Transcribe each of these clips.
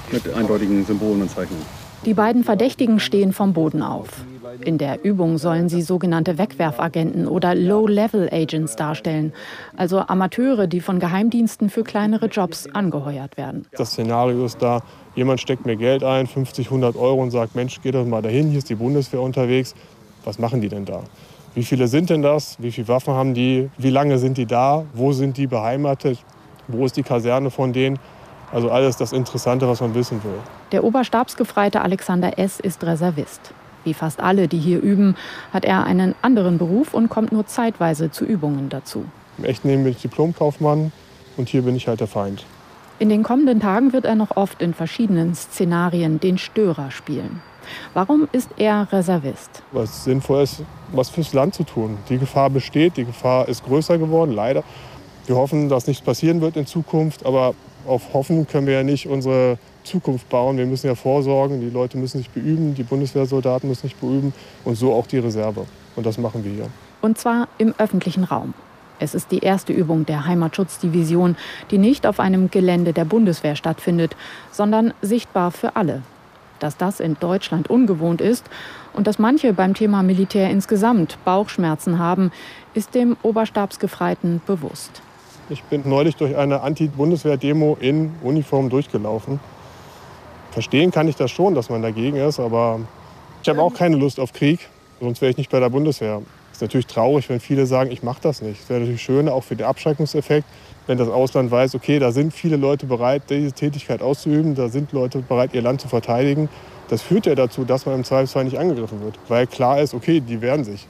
mit eindeutigen Symbolen und Zeichnungen. Die beiden Verdächtigen stehen vom Boden auf. In der Übung sollen sie sogenannte Wegwerfagenten oder Low-Level-Agents darstellen, also Amateure, die von Geheimdiensten für kleinere Jobs angeheuert werden. Das Szenario ist da, jemand steckt mir Geld ein, 50, 100 Euro und sagt, Mensch, geh doch mal dahin, hier ist die Bundeswehr unterwegs. Was machen die denn da? Wie viele sind denn das? Wie viele Waffen haben die? Wie lange sind die da? Wo sind die beheimatet? Wo ist die Kaserne von denen? Also alles das Interessante, was man wissen will. Der Oberstabsgefreite Alexander S. ist Reservist. Wie fast alle, die hier üben, hat er einen anderen Beruf und kommt nur zeitweise zu Übungen dazu. Im echten Leben bin ich Diplomkaufmann und hier bin ich halt der Feind. In den kommenden Tagen wird er noch oft in verschiedenen Szenarien den Störer spielen. Warum ist er Reservist? Weil es sinnvoll ist, was fürs Land zu tun. Die Gefahr besteht, die Gefahr ist größer geworden, leider. Wir hoffen, dass nichts passieren wird in Zukunft, aber auf Hoffen können wir ja nicht unsere Zukunft bauen. Wir müssen ja vorsorgen, die Leute müssen sich beüben, die Bundeswehrsoldaten müssen sich beüben und so auch die Reserve. Und das machen wir hier. Und zwar im öffentlichen Raum. Es ist die erste Übung der Heimatschutzdivision, die nicht auf einem Gelände der Bundeswehr stattfindet, sondern sichtbar für alle. Dass das in Deutschland ungewohnt ist und dass manche beim Thema Militär insgesamt Bauchschmerzen haben, ist dem Oberstabsgefreiten bewusst. Ich bin neulich durch eine Anti-Bundeswehr-Demo in Uniform durchgelaufen. Verstehen kann ich das schon, dass man dagegen ist, aber ich habe auch keine Lust auf Krieg, sonst wäre ich nicht bei der Bundeswehr. Es ist natürlich traurig, wenn viele sagen, ich mache das nicht. Es wäre natürlich schön, auch für den Abschreckungseffekt, wenn das Ausland weiß, okay, da sind viele Leute bereit, diese Tätigkeit auszuüben, da sind Leute bereit, ihr Land zu verteidigen. Das führt ja dazu, dass man im Zweifelsfall nicht angegriffen wird, weil klar ist, okay, die wehren sich.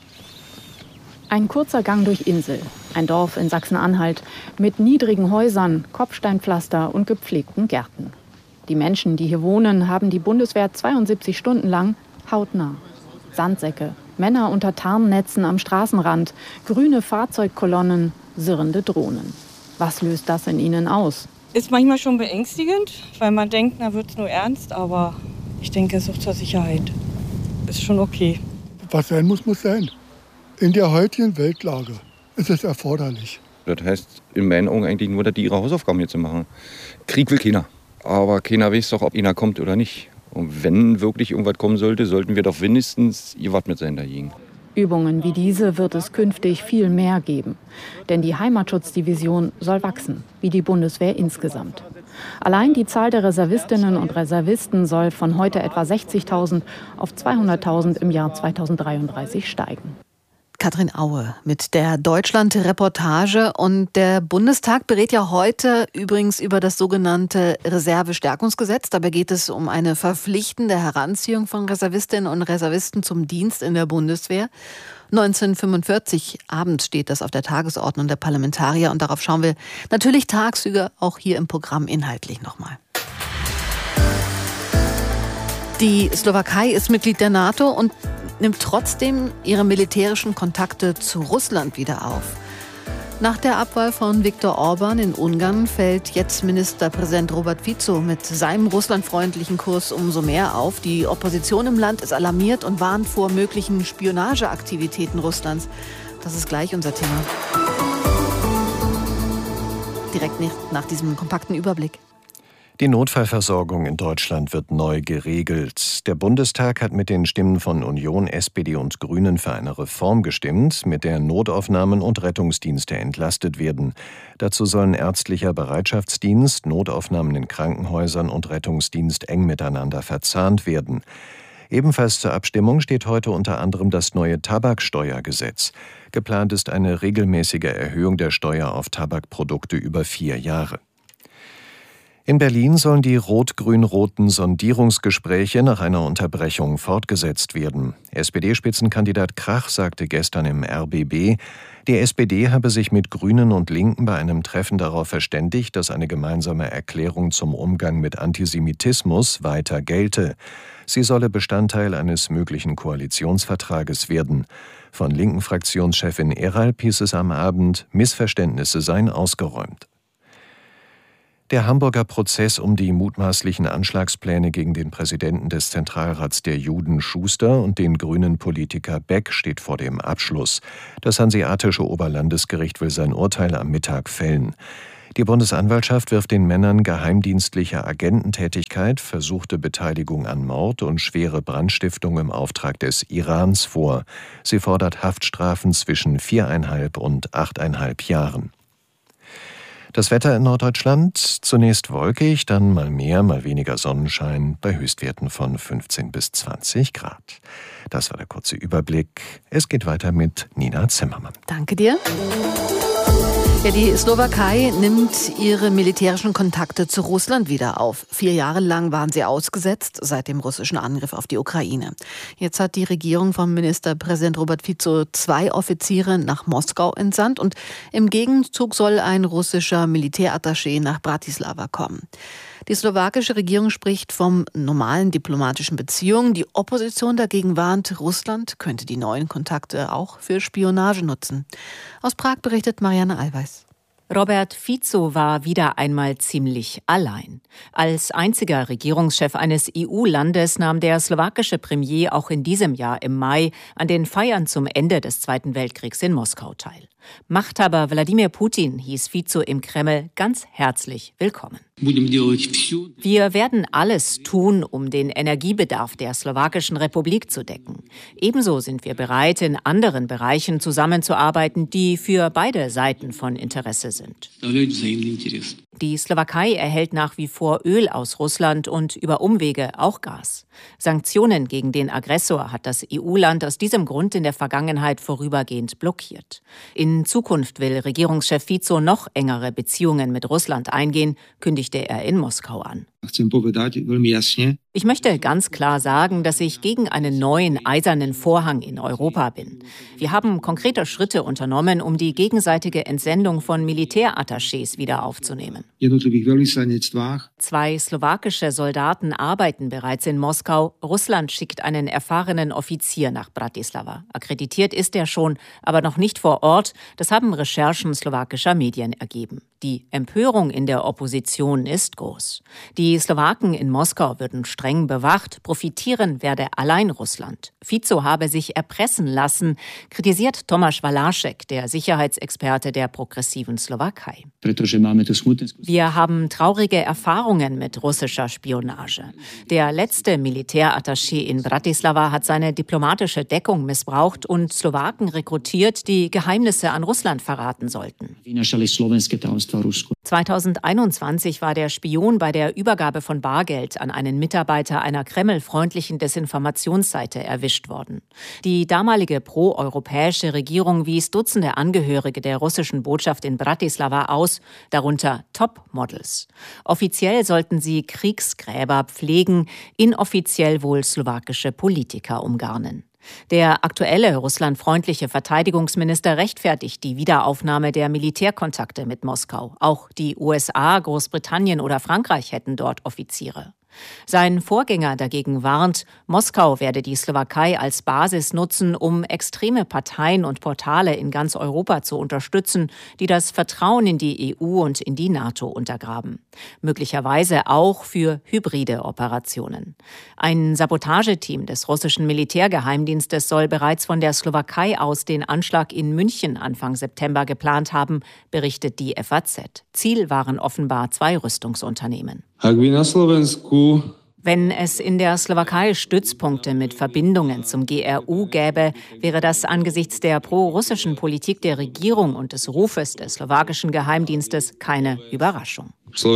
Ein kurzer Gang durch Insel, ein Dorf in Sachsen-Anhalt mit niedrigen Häusern, Kopfsteinpflaster und gepflegten Gärten. Die Menschen, die hier wohnen, haben die Bundeswehr 72 Stunden lang hautnah. Sandsäcke, Männer unter Tarnnetzen am Straßenrand, grüne Fahrzeugkolonnen, sirrende Drohnen. Was löst das in ihnen aus? Ist manchmal schon beängstigend, weil man denkt, na wird's nur ernst, aber ich denke, es ist auch zur Sicherheit. Ist schon okay. Was sein muss, muss sein. In der heutigen Weltlage ist es erforderlich. Das heißt in meinen Augen eigentlich nur, dass die ihre Hausaufgaben jetzt machen. Krieg will keiner. Aber keiner weiß doch, ob einer kommt oder nicht. Und wenn wirklich irgendwas kommen sollte, sollten wir doch wenigstens gewappnet sein dagegen. Übungen wie diese wird es künftig viel mehr geben. Denn die Heimatschutzdivision soll wachsen, wie die Bundeswehr insgesamt. Allein die Zahl der Reservistinnen und Reservisten soll von heute etwa 60.000 auf 200.000 im Jahr 2033 steigen. Katrin Aue mit der Deutschland-Reportage. Und der Bundestag berät ja heute übrigens über das sogenannte Reservestärkungsgesetz. Dabei geht es um eine verpflichtende Heranziehung von Reservistinnen und Reservisten zum Dienst in der Bundeswehr. 1945 abends steht das auf der Tagesordnung der Parlamentarier. Und darauf schauen wir natürlich tagsüber auch hier im Programm inhaltlich nochmal. Die Slowakei ist Mitglied der NATO und nimmt trotzdem ihre militärischen Kontakte zu Russland wieder auf. Nach der Abwahl von Viktor Orban in Ungarn fällt jetzt Ministerpräsident Robert Fico mit seinem russlandfreundlichen Kurs umso mehr auf. Die Opposition im Land ist alarmiert und warnt vor möglichen Spionageaktivitäten Russlands. Das ist gleich unser Thema. Direkt nach diesem kompakten Überblick. Die Notfallversorgung in Deutschland wird neu geregelt. Der Bundestag hat mit den Stimmen von Union, SPD und Grünen für eine Reform gestimmt, mit der Notaufnahmen und Rettungsdienste entlastet werden. Dazu sollen ärztlicher Bereitschaftsdienst, Notaufnahmen in Krankenhäusern und Rettungsdienst eng miteinander verzahnt werden. Ebenfalls zur Abstimmung steht heute unter anderem das neue Tabaksteuergesetz. Geplant ist eine regelmäßige Erhöhung der Steuer auf Tabakprodukte über 4 Jahre. In Berlin sollen die rot-grün-roten Sondierungsgespräche nach einer Unterbrechung fortgesetzt werden. SPD-Spitzenkandidat Krach sagte gestern im RBB, die SPD habe sich mit Grünen und Linken bei einem Treffen darauf verständigt, dass eine gemeinsame Erklärung zum Umgang mit Antisemitismus weiter gelte. Sie solle Bestandteil eines möglichen Koalitionsvertrages werden. Von linken Fraktionschefin Eralp hieß es am Abend, Missverständnisse seien ausgeräumt. Der Hamburger Prozess um die mutmaßlichen Anschlagspläne gegen den Präsidenten des Zentralrats der Juden Schuster und den grünen Politiker Beck steht vor dem Abschluss. Das Hanseatische Oberlandesgericht will sein Urteil am Mittag fällen. Die Bundesanwaltschaft wirft den Männern geheimdienstliche Agententätigkeit, versuchte Beteiligung an Mord und schwere Brandstiftung im Auftrag des Irans vor. Sie fordert Haftstrafen zwischen 4,5 und 8,5 Jahren. Das Wetter in Norddeutschland: zunächst wolkig, dann mal mehr, mal weniger Sonnenschein bei Höchstwerten von 15 bis 20 Grad. Das war der kurze Überblick. Es geht weiter mit Nina Zimmermann. Danke dir. Ja, die Slowakei nimmt ihre militärischen Kontakte zu Russland wieder auf. 4 Jahre lang waren sie ausgesetzt seit dem russischen Angriff auf die Ukraine. Jetzt hat die Regierung von Ministerpräsident Robert Fico 2 Offiziere nach Moskau entsandt und im Gegenzug soll ein russischer Militärattaché nach Bratislava kommen. Die slowakische Regierung spricht von normalen diplomatischen Beziehungen. Die Opposition dagegen warnt, Russland könnte die neuen Kontakte auch für Spionage nutzen. Aus Prag berichtet Marianne Allweis. Robert Fico war wieder einmal ziemlich allein. Als einziger Regierungschef eines EU-Landes nahm der slowakische Premier auch in diesem Jahr im Mai an den Feiern zum Ende des Zweiten Weltkriegs in Moskau teil. Machthaber Wladimir Putin hieß Fico im Kreml ganz herzlich willkommen. Wir werden alles tun, um den Energiebedarf der Slowakischen Republik zu decken. Ebenso sind wir bereit, in anderen Bereichen zusammenzuarbeiten, die für beide Seiten von Interesse sind. Die Slowakei erhält nach wie vor Öl aus Russland und über Umwege auch Gas. Sanktionen gegen den Aggressor hat das EU-Land aus diesem Grund in der Vergangenheit vorübergehend blockiert. In Zukunft will Regierungschef Fico noch engere Beziehungen mit Russland eingehen, kündigte er in Moskau an. Ich möchte ganz klar sagen, dass ich gegen einen neuen eisernen Vorhang in Europa bin. Wir haben konkrete Schritte unternommen, um die gegenseitige Entsendung von Militärattachés wieder aufzunehmen. 2 slowakische Soldaten arbeiten bereits in Moskau. Russland schickt einen erfahrenen Offizier nach Bratislava. Akkreditiert ist er schon, aber noch nicht vor Ort. Das haben Recherchen slowakischer Medien ergeben. Die Empörung in der Opposition ist groß. Die Slowaken in Moskau würden streng bewacht, profitieren werde allein Russland. Fico habe sich erpressen lassen, kritisiert Tomáš Valašek, der Sicherheitsexperte der progressiven Slowakei. Wir haben traurige Erfahrungen mit russischer Spionage. Der letzte Militärattaché in Bratislava hat seine diplomatische Deckung missbraucht und Slowaken rekrutiert, die Geheimnisse an Russland verraten sollten. 2021 war der Spion bei der Übergabe von Bargeld an einen Mitarbeiter einer kremlfreundlichen Desinformationsseite erwischt worden. Die damalige proeuropäische Regierung wies Dutzende Angehörige der russischen Botschaft in Bratislava aus, darunter Topmodels. Offiziell sollten sie Kriegsgräber pflegen, inoffiziell wohl slowakische Politiker umgarnen. Der aktuelle russlandfreundliche Verteidigungsminister rechtfertigt die Wiederaufnahme der Militärkontakte mit Moskau. Auch die USA, Großbritannien oder Frankreich hätten dort Offiziere. Sein Vorgänger dagegen warnt, Moskau werde die Slowakei als Basis nutzen, um extreme Parteien und Portale in ganz Europa zu unterstützen, die das Vertrauen in die EU und in die NATO untergraben. Möglicherweise auch für hybride Operationen. Ein Sabotageteam des russischen Militärgeheimdienstes soll bereits von der Slowakei aus den Anschlag in München Anfang September geplant haben, berichtet die FAZ. Ziel waren offenbar 2 Rüstungsunternehmen. Wenn es in der Slowakei Stützpunkte mit Verbindungen zum GRU gäbe, wäre das angesichts der pro-russischen Politik der Regierung und des Rufes des slowakischen Geheimdienstes keine Überraschung.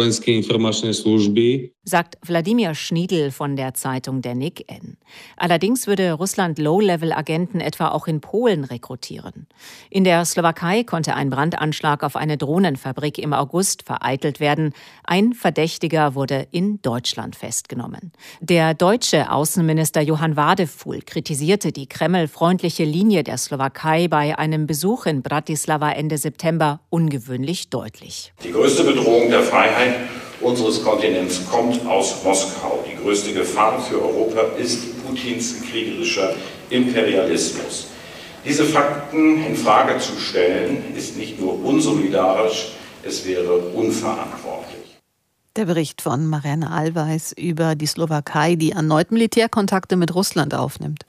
Sagt Wladimir Schniedl von der Zeitung Der NIK-N. Allerdings würde Russland Low-Level-Agenten etwa auch in Polen rekrutieren. In der Slowakei konnte ein Brandanschlag auf eine Drohnenfabrik im August vereitelt werden. Ein Verdächtiger wurde in Deutschland festgenommen. Der deutsche Außenminister Johann Wadefuhl kritisierte die kremlfreundliche Linie der Slowakei bei einem Besuch in Bratislava Ende September ungewöhnlich deutlich. Die größte Bedrohung der Freiheit unseres Kontinents kommt aus Moskau. Die größte Gefahr für Europa ist Putins kriegerischer Imperialismus. Diese Fakten in Frage zu stellen, ist nicht nur unsolidarisch, es wäre unverantwortlich. Der Bericht von Marianne Allweis über die Slowakei, die erneut Militärkontakte mit Russland aufnimmt.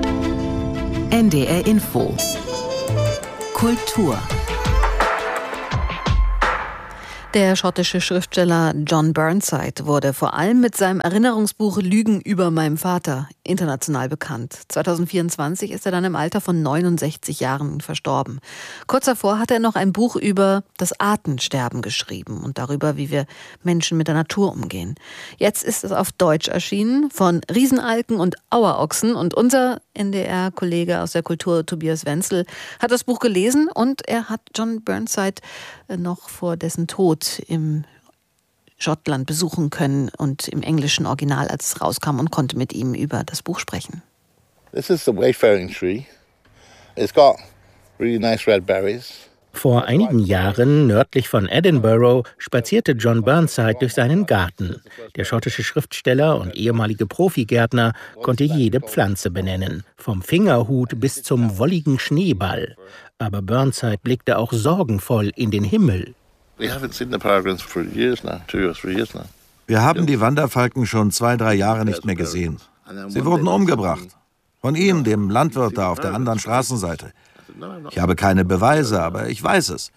NDR Info. Kultur. Der schottische Schriftsteller John Burnside wurde vor allem mit seinem Erinnerungsbuch Lügen über meinen Vater international bekannt. 2024 ist er dann im Alter von 69 Jahren verstorben. Kurz davor hat er noch ein Buch über das Artensterben geschrieben und darüber, wie wir Menschen mit der Natur umgehen. Jetzt ist es auf Deutsch erschienen von Riesenalken und Auerochsen und unser NDR-Kollege aus der Kultur, Tobias Wenzel, hat das Buch gelesen und er hat John Burnside noch vor dessen Tod im Schottland besuchen können und im englischen Original, als es rauskam, und konnte mit ihm über das Buch sprechen. This is the wayfaring tree. It's got really nice red berries. Vor einigen Jahren, nördlich von Edinburgh, spazierte John Burnside durch seinen Garten. Der schottische Schriftsteller und ehemalige Profigärtner konnte jede Pflanze benennen, vom Fingerhut bis zum wolligen Schneeball. Aber Burnside blickte auch sorgenvoll in den Himmel. We haven't seen the peregrines for years now, 2 or 3 years now. Wir haben die Wanderfalken schon 2-3 Jahre nicht mehr gesehen. Sie wurden umgebracht. Von ihm, dem Landwirt da auf der anderen Straßenseite. Ich habe keine Beweise, aber ich weiß es.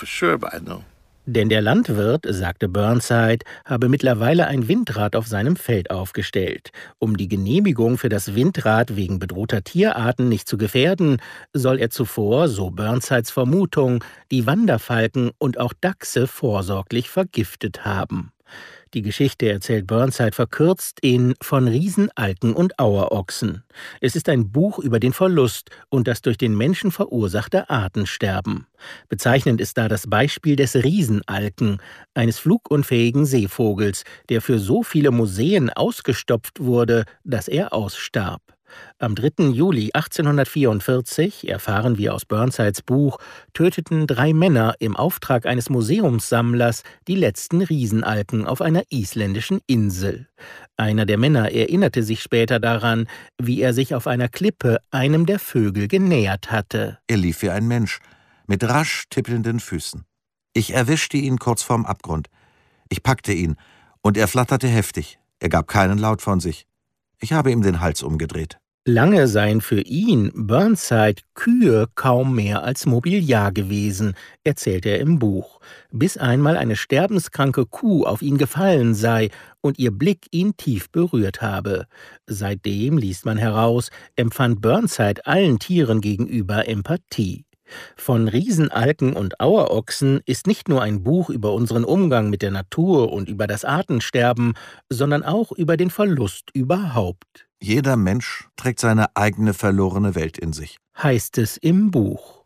Denn der Landwirt, sagte Burnside, habe mittlerweile ein Windrad auf seinem Feld aufgestellt. Um die Genehmigung für das Windrad wegen bedrohter Tierarten nicht zu gefährden, soll er zuvor, so Burnsides Vermutung, die Wanderfalken und auch Dachse vorsorglich vergiftet haben. Die Geschichte erzählt Burnside verkürzt in Von Riesenalken und Auerochsen. Es ist ein Buch über den Verlust und das durch den Menschen verursachte Artensterben. Bezeichnend ist da das Beispiel des Riesenalken, eines flugunfähigen Seevogels, der für so viele Museen ausgestopft wurde, dass er ausstarb. Am 3. Juli 1844, erfahren wir aus Burnsides Buch, töteten 3 Männer im Auftrag eines Museumssammlers die letzten Riesenalken auf einer isländischen Insel. Einer der Männer erinnerte sich später daran, wie er sich auf einer Klippe einem der Vögel genähert hatte. Er lief wie ein Mensch, mit rasch tippelnden Füßen. Ich erwischte ihn kurz vorm Abgrund. Ich packte ihn, und er flatterte heftig. Er gab keinen Laut von sich. Ich habe ihm den Hals umgedreht. Lange seien für ihn, Burnside, Kühe kaum mehr als Mobiliar gewesen, erzählt er im Buch, bis einmal eine sterbenskranke Kuh auf ihn gefallen sei und ihr Blick ihn tief berührt habe. Seitdem, liest man heraus, empfand Burnside allen Tieren gegenüber Empathie. Von Riesenalken und Auerochsen ist nicht nur ein Buch über unseren Umgang mit der Natur und über das Artensterben, sondern auch über den Verlust überhaupt. Jeder Mensch trägt seine eigene verlorene Welt in sich, heißt es im Buch.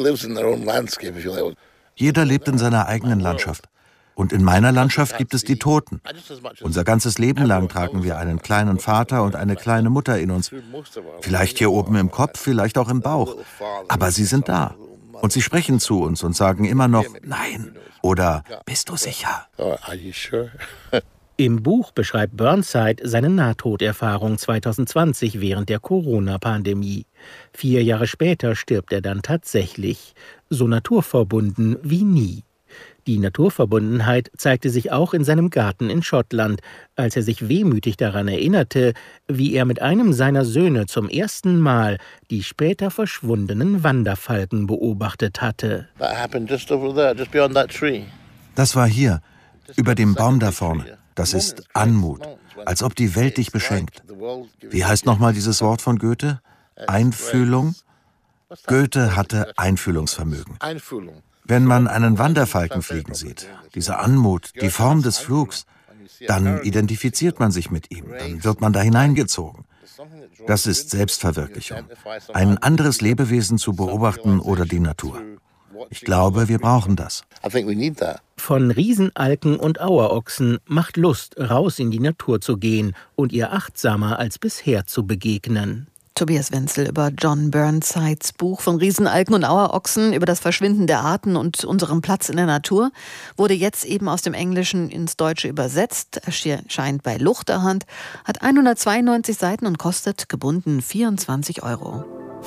Jeder lebt in seiner eigenen Landschaft. Und in meiner Landschaft gibt es die Toten. Unser ganzes Leben lang tragen wir einen kleinen Vater und eine kleine Mutter in uns. Vielleicht hier oben im Kopf, vielleicht auch im Bauch. Aber sie sind da. Und sie sprechen zu uns und sagen immer noch Nein oder Bist du sicher? Im Buch beschreibt Burnside seine Nahtoderfahrung 2020 während der Corona-Pandemie. 4 Jahre später stirbt er dann tatsächlich, so naturverbunden wie nie. Die Naturverbundenheit zeigte sich auch in seinem Garten in Schottland, als er sich wehmütig daran erinnerte, wie er mit einem seiner Söhne zum ersten Mal die später verschwundenen Wanderfalken beobachtet hatte. Das war hier, über dem Baum da vorne. Das ist Anmut, als ob die Welt dich beschenkt. Wie heißt nochmal dieses Wort von Goethe? Einfühlung? Goethe hatte Einfühlungsvermögen. Wenn man einen Wanderfalken fliegen sieht, diese Anmut, die Form des Flugs, dann identifiziert man sich mit ihm, dann wird man da hineingezogen. Das ist Selbstverwirklichung, ein anderes Lebewesen zu beobachten oder die Natur. Ich glaube, wir brauchen das. Von Riesenalken und Auerochsen macht Lust, raus in die Natur zu gehen und ihr achtsamer als bisher zu begegnen. Tobias Wenzel über John Burnsides Buch von Riesenalken und Auerochsen über das Verschwinden der Arten und unseren Platz in der Natur wurde jetzt eben aus dem Englischen ins Deutsche übersetzt, erscheint bei Luchterhand, hat 192 Seiten und kostet gebunden 24 €.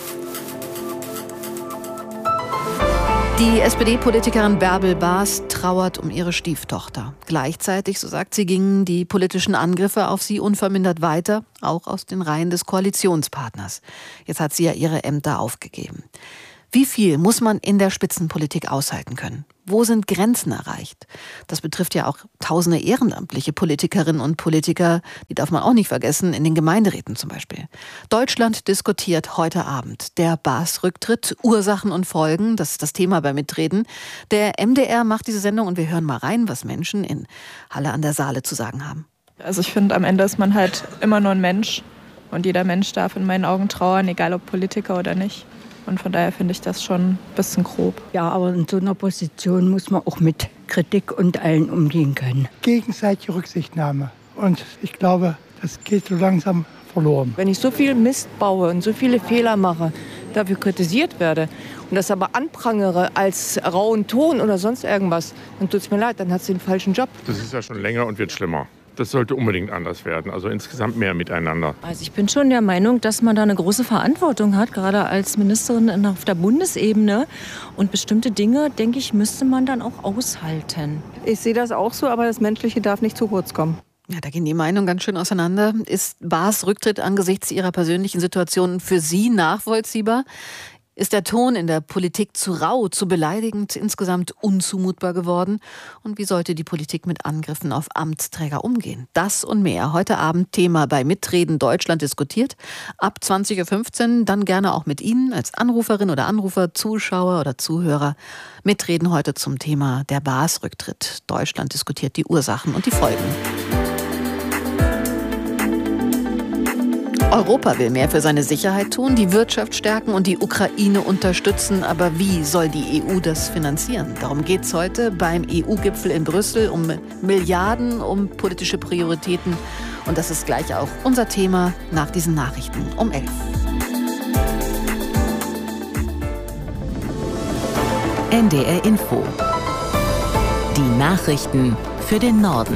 Die SPD-Politikerin Bärbel Baas trauert um ihre Stieftochter. Gleichzeitig, so sagt sie, gingen die politischen Angriffe auf sie unvermindert weiter, auch aus den Reihen des Koalitionspartners. Jetzt hat sie ja ihre Ämter aufgegeben. Wie viel muss man in der Spitzenpolitik aushalten können? Wo sind Grenzen erreicht? Das betrifft ja auch tausende ehrenamtliche Politikerinnen und Politiker, die darf man auch nicht vergessen, in den Gemeinderäten zum Beispiel. Deutschland diskutiert heute Abend. Der Baas-Rücktritt, Ursachen und Folgen, das ist das Thema beim Mitreden. Der MDR macht diese Sendung und wir hören mal rein, was Menschen in Halle an der Saale zu sagen haben. Also ich finde, am Ende ist man halt immer nur ein Mensch und jeder Mensch darf in meinen Augen trauern, egal ob Politiker oder nicht. Und von daher finde ich das schon ein bisschen grob. Ja, aber in so einer Position muss man auch mit Kritik und allen umgehen können. Gegenseitige Rücksichtnahme. Und ich glaube, das geht so langsam verloren. Wenn ich so viel Mist baue und so viele Fehler mache, dafür kritisiert werde und das aber anprangere als rauen Ton oder sonst irgendwas, dann tut es mir leid, dann hat sie den falschen Job. Das ist ja schon länger und wird schlimmer. Das sollte unbedingt anders werden, also insgesamt mehr miteinander. Also ich bin schon der Meinung, dass man da eine große Verantwortung hat, gerade als Ministerin auf der Bundesebene. Und bestimmte Dinge, denke ich, müsste man dann auch aushalten. Ich sehe das auch so, aber das Menschliche darf nicht zu kurz kommen. Ja, da gehen die Meinungen ganz schön auseinander. Ist Baas Rücktritt angesichts ihrer persönlichen Situation für Sie nachvollziehbar? Ist der Ton in der Politik zu rau, zu beleidigend, insgesamt unzumutbar geworden? Und wie sollte die Politik mit Angriffen auf Amtsträger umgehen? Das und mehr heute Abend Thema bei Mitreden Deutschland diskutiert. Ab 20.15 Uhr dann gerne auch mit Ihnen als Anruferin oder Anrufer, Zuschauer oder Zuhörer. Mitreden heute zum Thema der Baas-Rücktritt. Deutschland diskutiert die Ursachen und die Folgen. Europa will mehr für seine Sicherheit tun, die Wirtschaft stärken und die Ukraine unterstützen. Aber wie soll die EU das finanzieren? Darum geht es heute beim EU-Gipfel in Brüssel um Milliarden, um politische Prioritäten. Und das ist gleich auch unser Thema nach diesen Nachrichten um 11. NDR Info. Die Nachrichten für den Norden.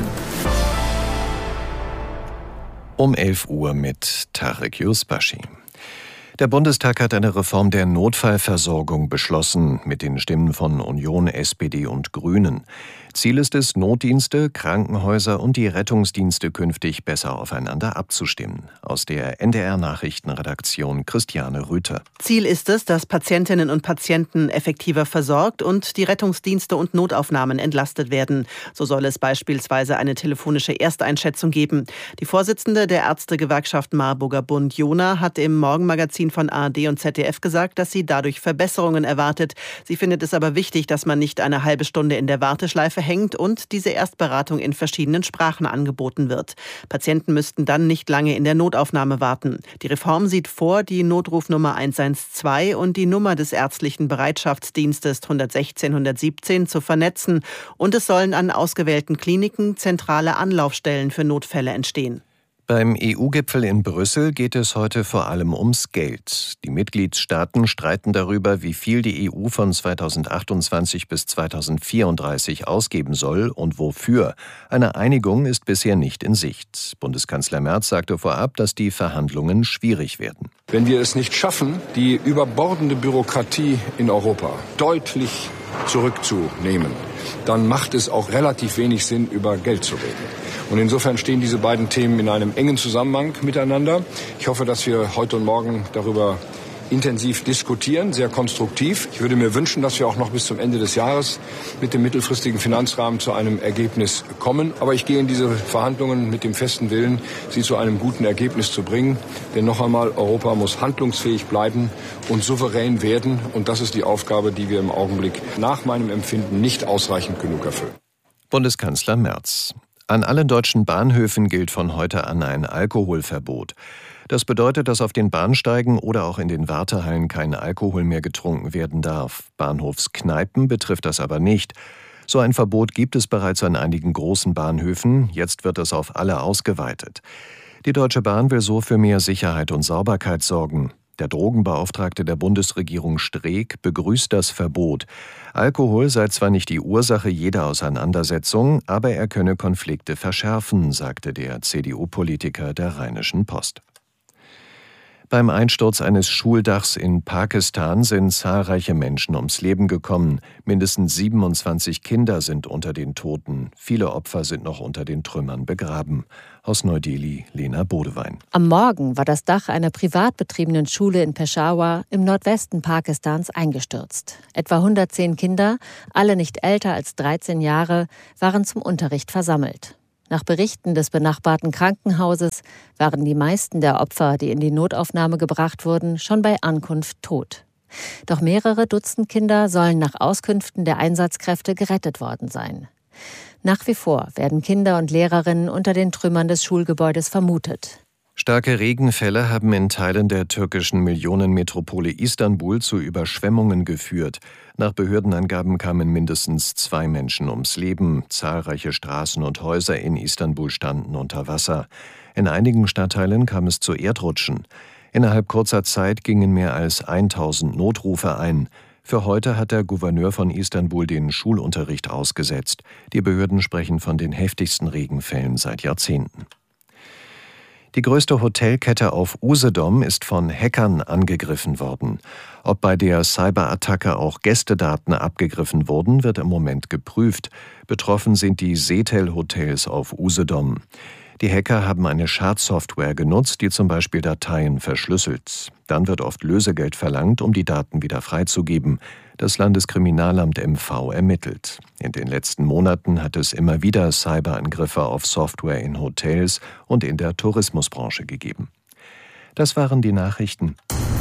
Um 11 Uhr mit Tarek Yusbashi. Der Bundestag hat eine Reform der Notfallversorgung beschlossen, mit den Stimmen von Union, SPD und Grünen. Ziel ist es, Notdienste, Krankenhäuser und die Rettungsdienste künftig besser aufeinander abzustimmen. Aus der NDR-Nachrichtenredaktion Christiane Rüther. Ziel ist es, dass Patientinnen und Patienten effektiver versorgt und die Rettungsdienste und Notaufnahmen entlastet werden. So soll es beispielsweise eine telefonische Ersteinschätzung geben. Die Vorsitzende der Ärztegewerkschaft Marburger Bund, Jona, hat im Morgenmagazin von ARD und ZDF gesagt, dass sie dadurch Verbesserungen erwartet. Sie findet es aber wichtig, dass man nicht eine halbe Stunde in der Warteschleife hängt und diese Erstberatung in verschiedenen Sprachen angeboten wird. Patienten müssten dann nicht lange in der Notaufnahme warten. Die Reform sieht vor, die Notrufnummer 112 und die Nummer des ärztlichen Bereitschaftsdienstes 116 117 zu vernetzen und es sollen an ausgewählten Kliniken zentrale Anlaufstellen für Notfälle entstehen. Beim EU-Gipfel in Brüssel geht es heute vor allem ums Geld. Die Mitgliedstaaten streiten darüber, wie viel die EU von 2028 bis 2034 ausgeben soll und wofür. Eine Einigung ist bisher nicht in Sicht. Bundeskanzler Merz sagte vorab, dass die Verhandlungen schwierig werden. Wenn wir es nicht schaffen, die überbordende Bürokratie in Europa deutlich zurückzunehmen, dann macht es auch relativ wenig Sinn, über Geld zu reden. Und insofern stehen diese beiden Themen in einem engen Zusammenhang miteinander. Ich hoffe, dass wir heute und morgen darüber intensiv diskutieren, sehr konstruktiv. Ich würde mir wünschen, dass wir auch noch bis zum Ende des Jahres mit dem mittelfristigen Finanzrahmen zu einem Ergebnis kommen. Aber ich gehe in diese Verhandlungen mit dem festen Willen, sie zu einem guten Ergebnis zu bringen. Denn noch einmal, Europa muss handlungsfähig bleiben und souverän werden. Und das ist die Aufgabe, die wir im Augenblick nach meinem Empfinden nicht ausreichend genug erfüllen. Bundeskanzler Merz. An allen deutschen Bahnhöfen gilt von heute an ein Alkoholverbot. Das bedeutet, dass auf den Bahnsteigen oder auch in den Wartehallen kein Alkohol mehr getrunken werden darf. Bahnhofskneipen betrifft das aber nicht. So ein Verbot gibt es bereits an einigen großen Bahnhöfen. Jetzt wird es auf alle ausgeweitet. Die Deutsche Bahn will so für mehr Sicherheit und Sauberkeit sorgen. Der Drogenbeauftragte der Bundesregierung Streeck begrüßt das Verbot. Alkohol sei zwar nicht die Ursache jeder Auseinandersetzung, aber er könne Konflikte verschärfen, sagte der CDU-Politiker der Rheinischen Post. Beim Einsturz eines Schuldachs in Pakistan sind zahlreiche Menschen ums Leben gekommen. Mindestens 27 Kinder sind unter den Toten. Viele Opfer sind noch unter den Trümmern begraben. Aus Neu-Delhi, Lena Bodewein. Am Morgen war das Dach einer privat betriebenen Schule in Peshawar im Nordwesten Pakistans eingestürzt. Etwa 110 Kinder, alle nicht älter als 13 Jahre, waren zum Unterricht versammelt. Nach Berichten des benachbarten Krankenhauses waren die meisten der Opfer, die in die Notaufnahme gebracht wurden, schon bei Ankunft tot. Doch mehrere Dutzend Kinder sollen nach Auskünften der Einsatzkräfte gerettet worden sein. Nach wie vor werden Kinder und Lehrerinnen unter den Trümmern des Schulgebäudes vermutet. Starke Regenfälle haben in Teilen der türkischen Millionenmetropole Istanbul zu Überschwemmungen geführt. Nach Behördenangaben kamen mindestens 2 Menschen ums Leben. Zahlreiche Straßen und Häuser in Istanbul standen unter Wasser. In einigen Stadtteilen kam es zu Erdrutschen. Innerhalb kurzer Zeit gingen mehr als 1000 Notrufe ein. Für heute hat der Gouverneur von Istanbul den Schulunterricht ausgesetzt. Die Behörden sprechen von den heftigsten Regenfällen seit Jahrzehnten. Die größte Hotelkette auf Usedom ist von Hackern angegriffen worden. Ob bei der Cyberattacke auch Gästedaten abgegriffen wurden, wird im Moment geprüft. Betroffen sind die Setel-Hotels auf Usedom. Die Hacker haben eine Schadsoftware genutzt, die zum Beispiel Dateien verschlüsselt. Dann wird oft Lösegeld verlangt, um die Daten wieder freizugeben. Das Landeskriminalamt MV ermittelt. In den letzten Monaten hat es immer wieder Cyberangriffe auf Software in Hotels und in der Tourismusbranche gegeben. Das waren die Nachrichten.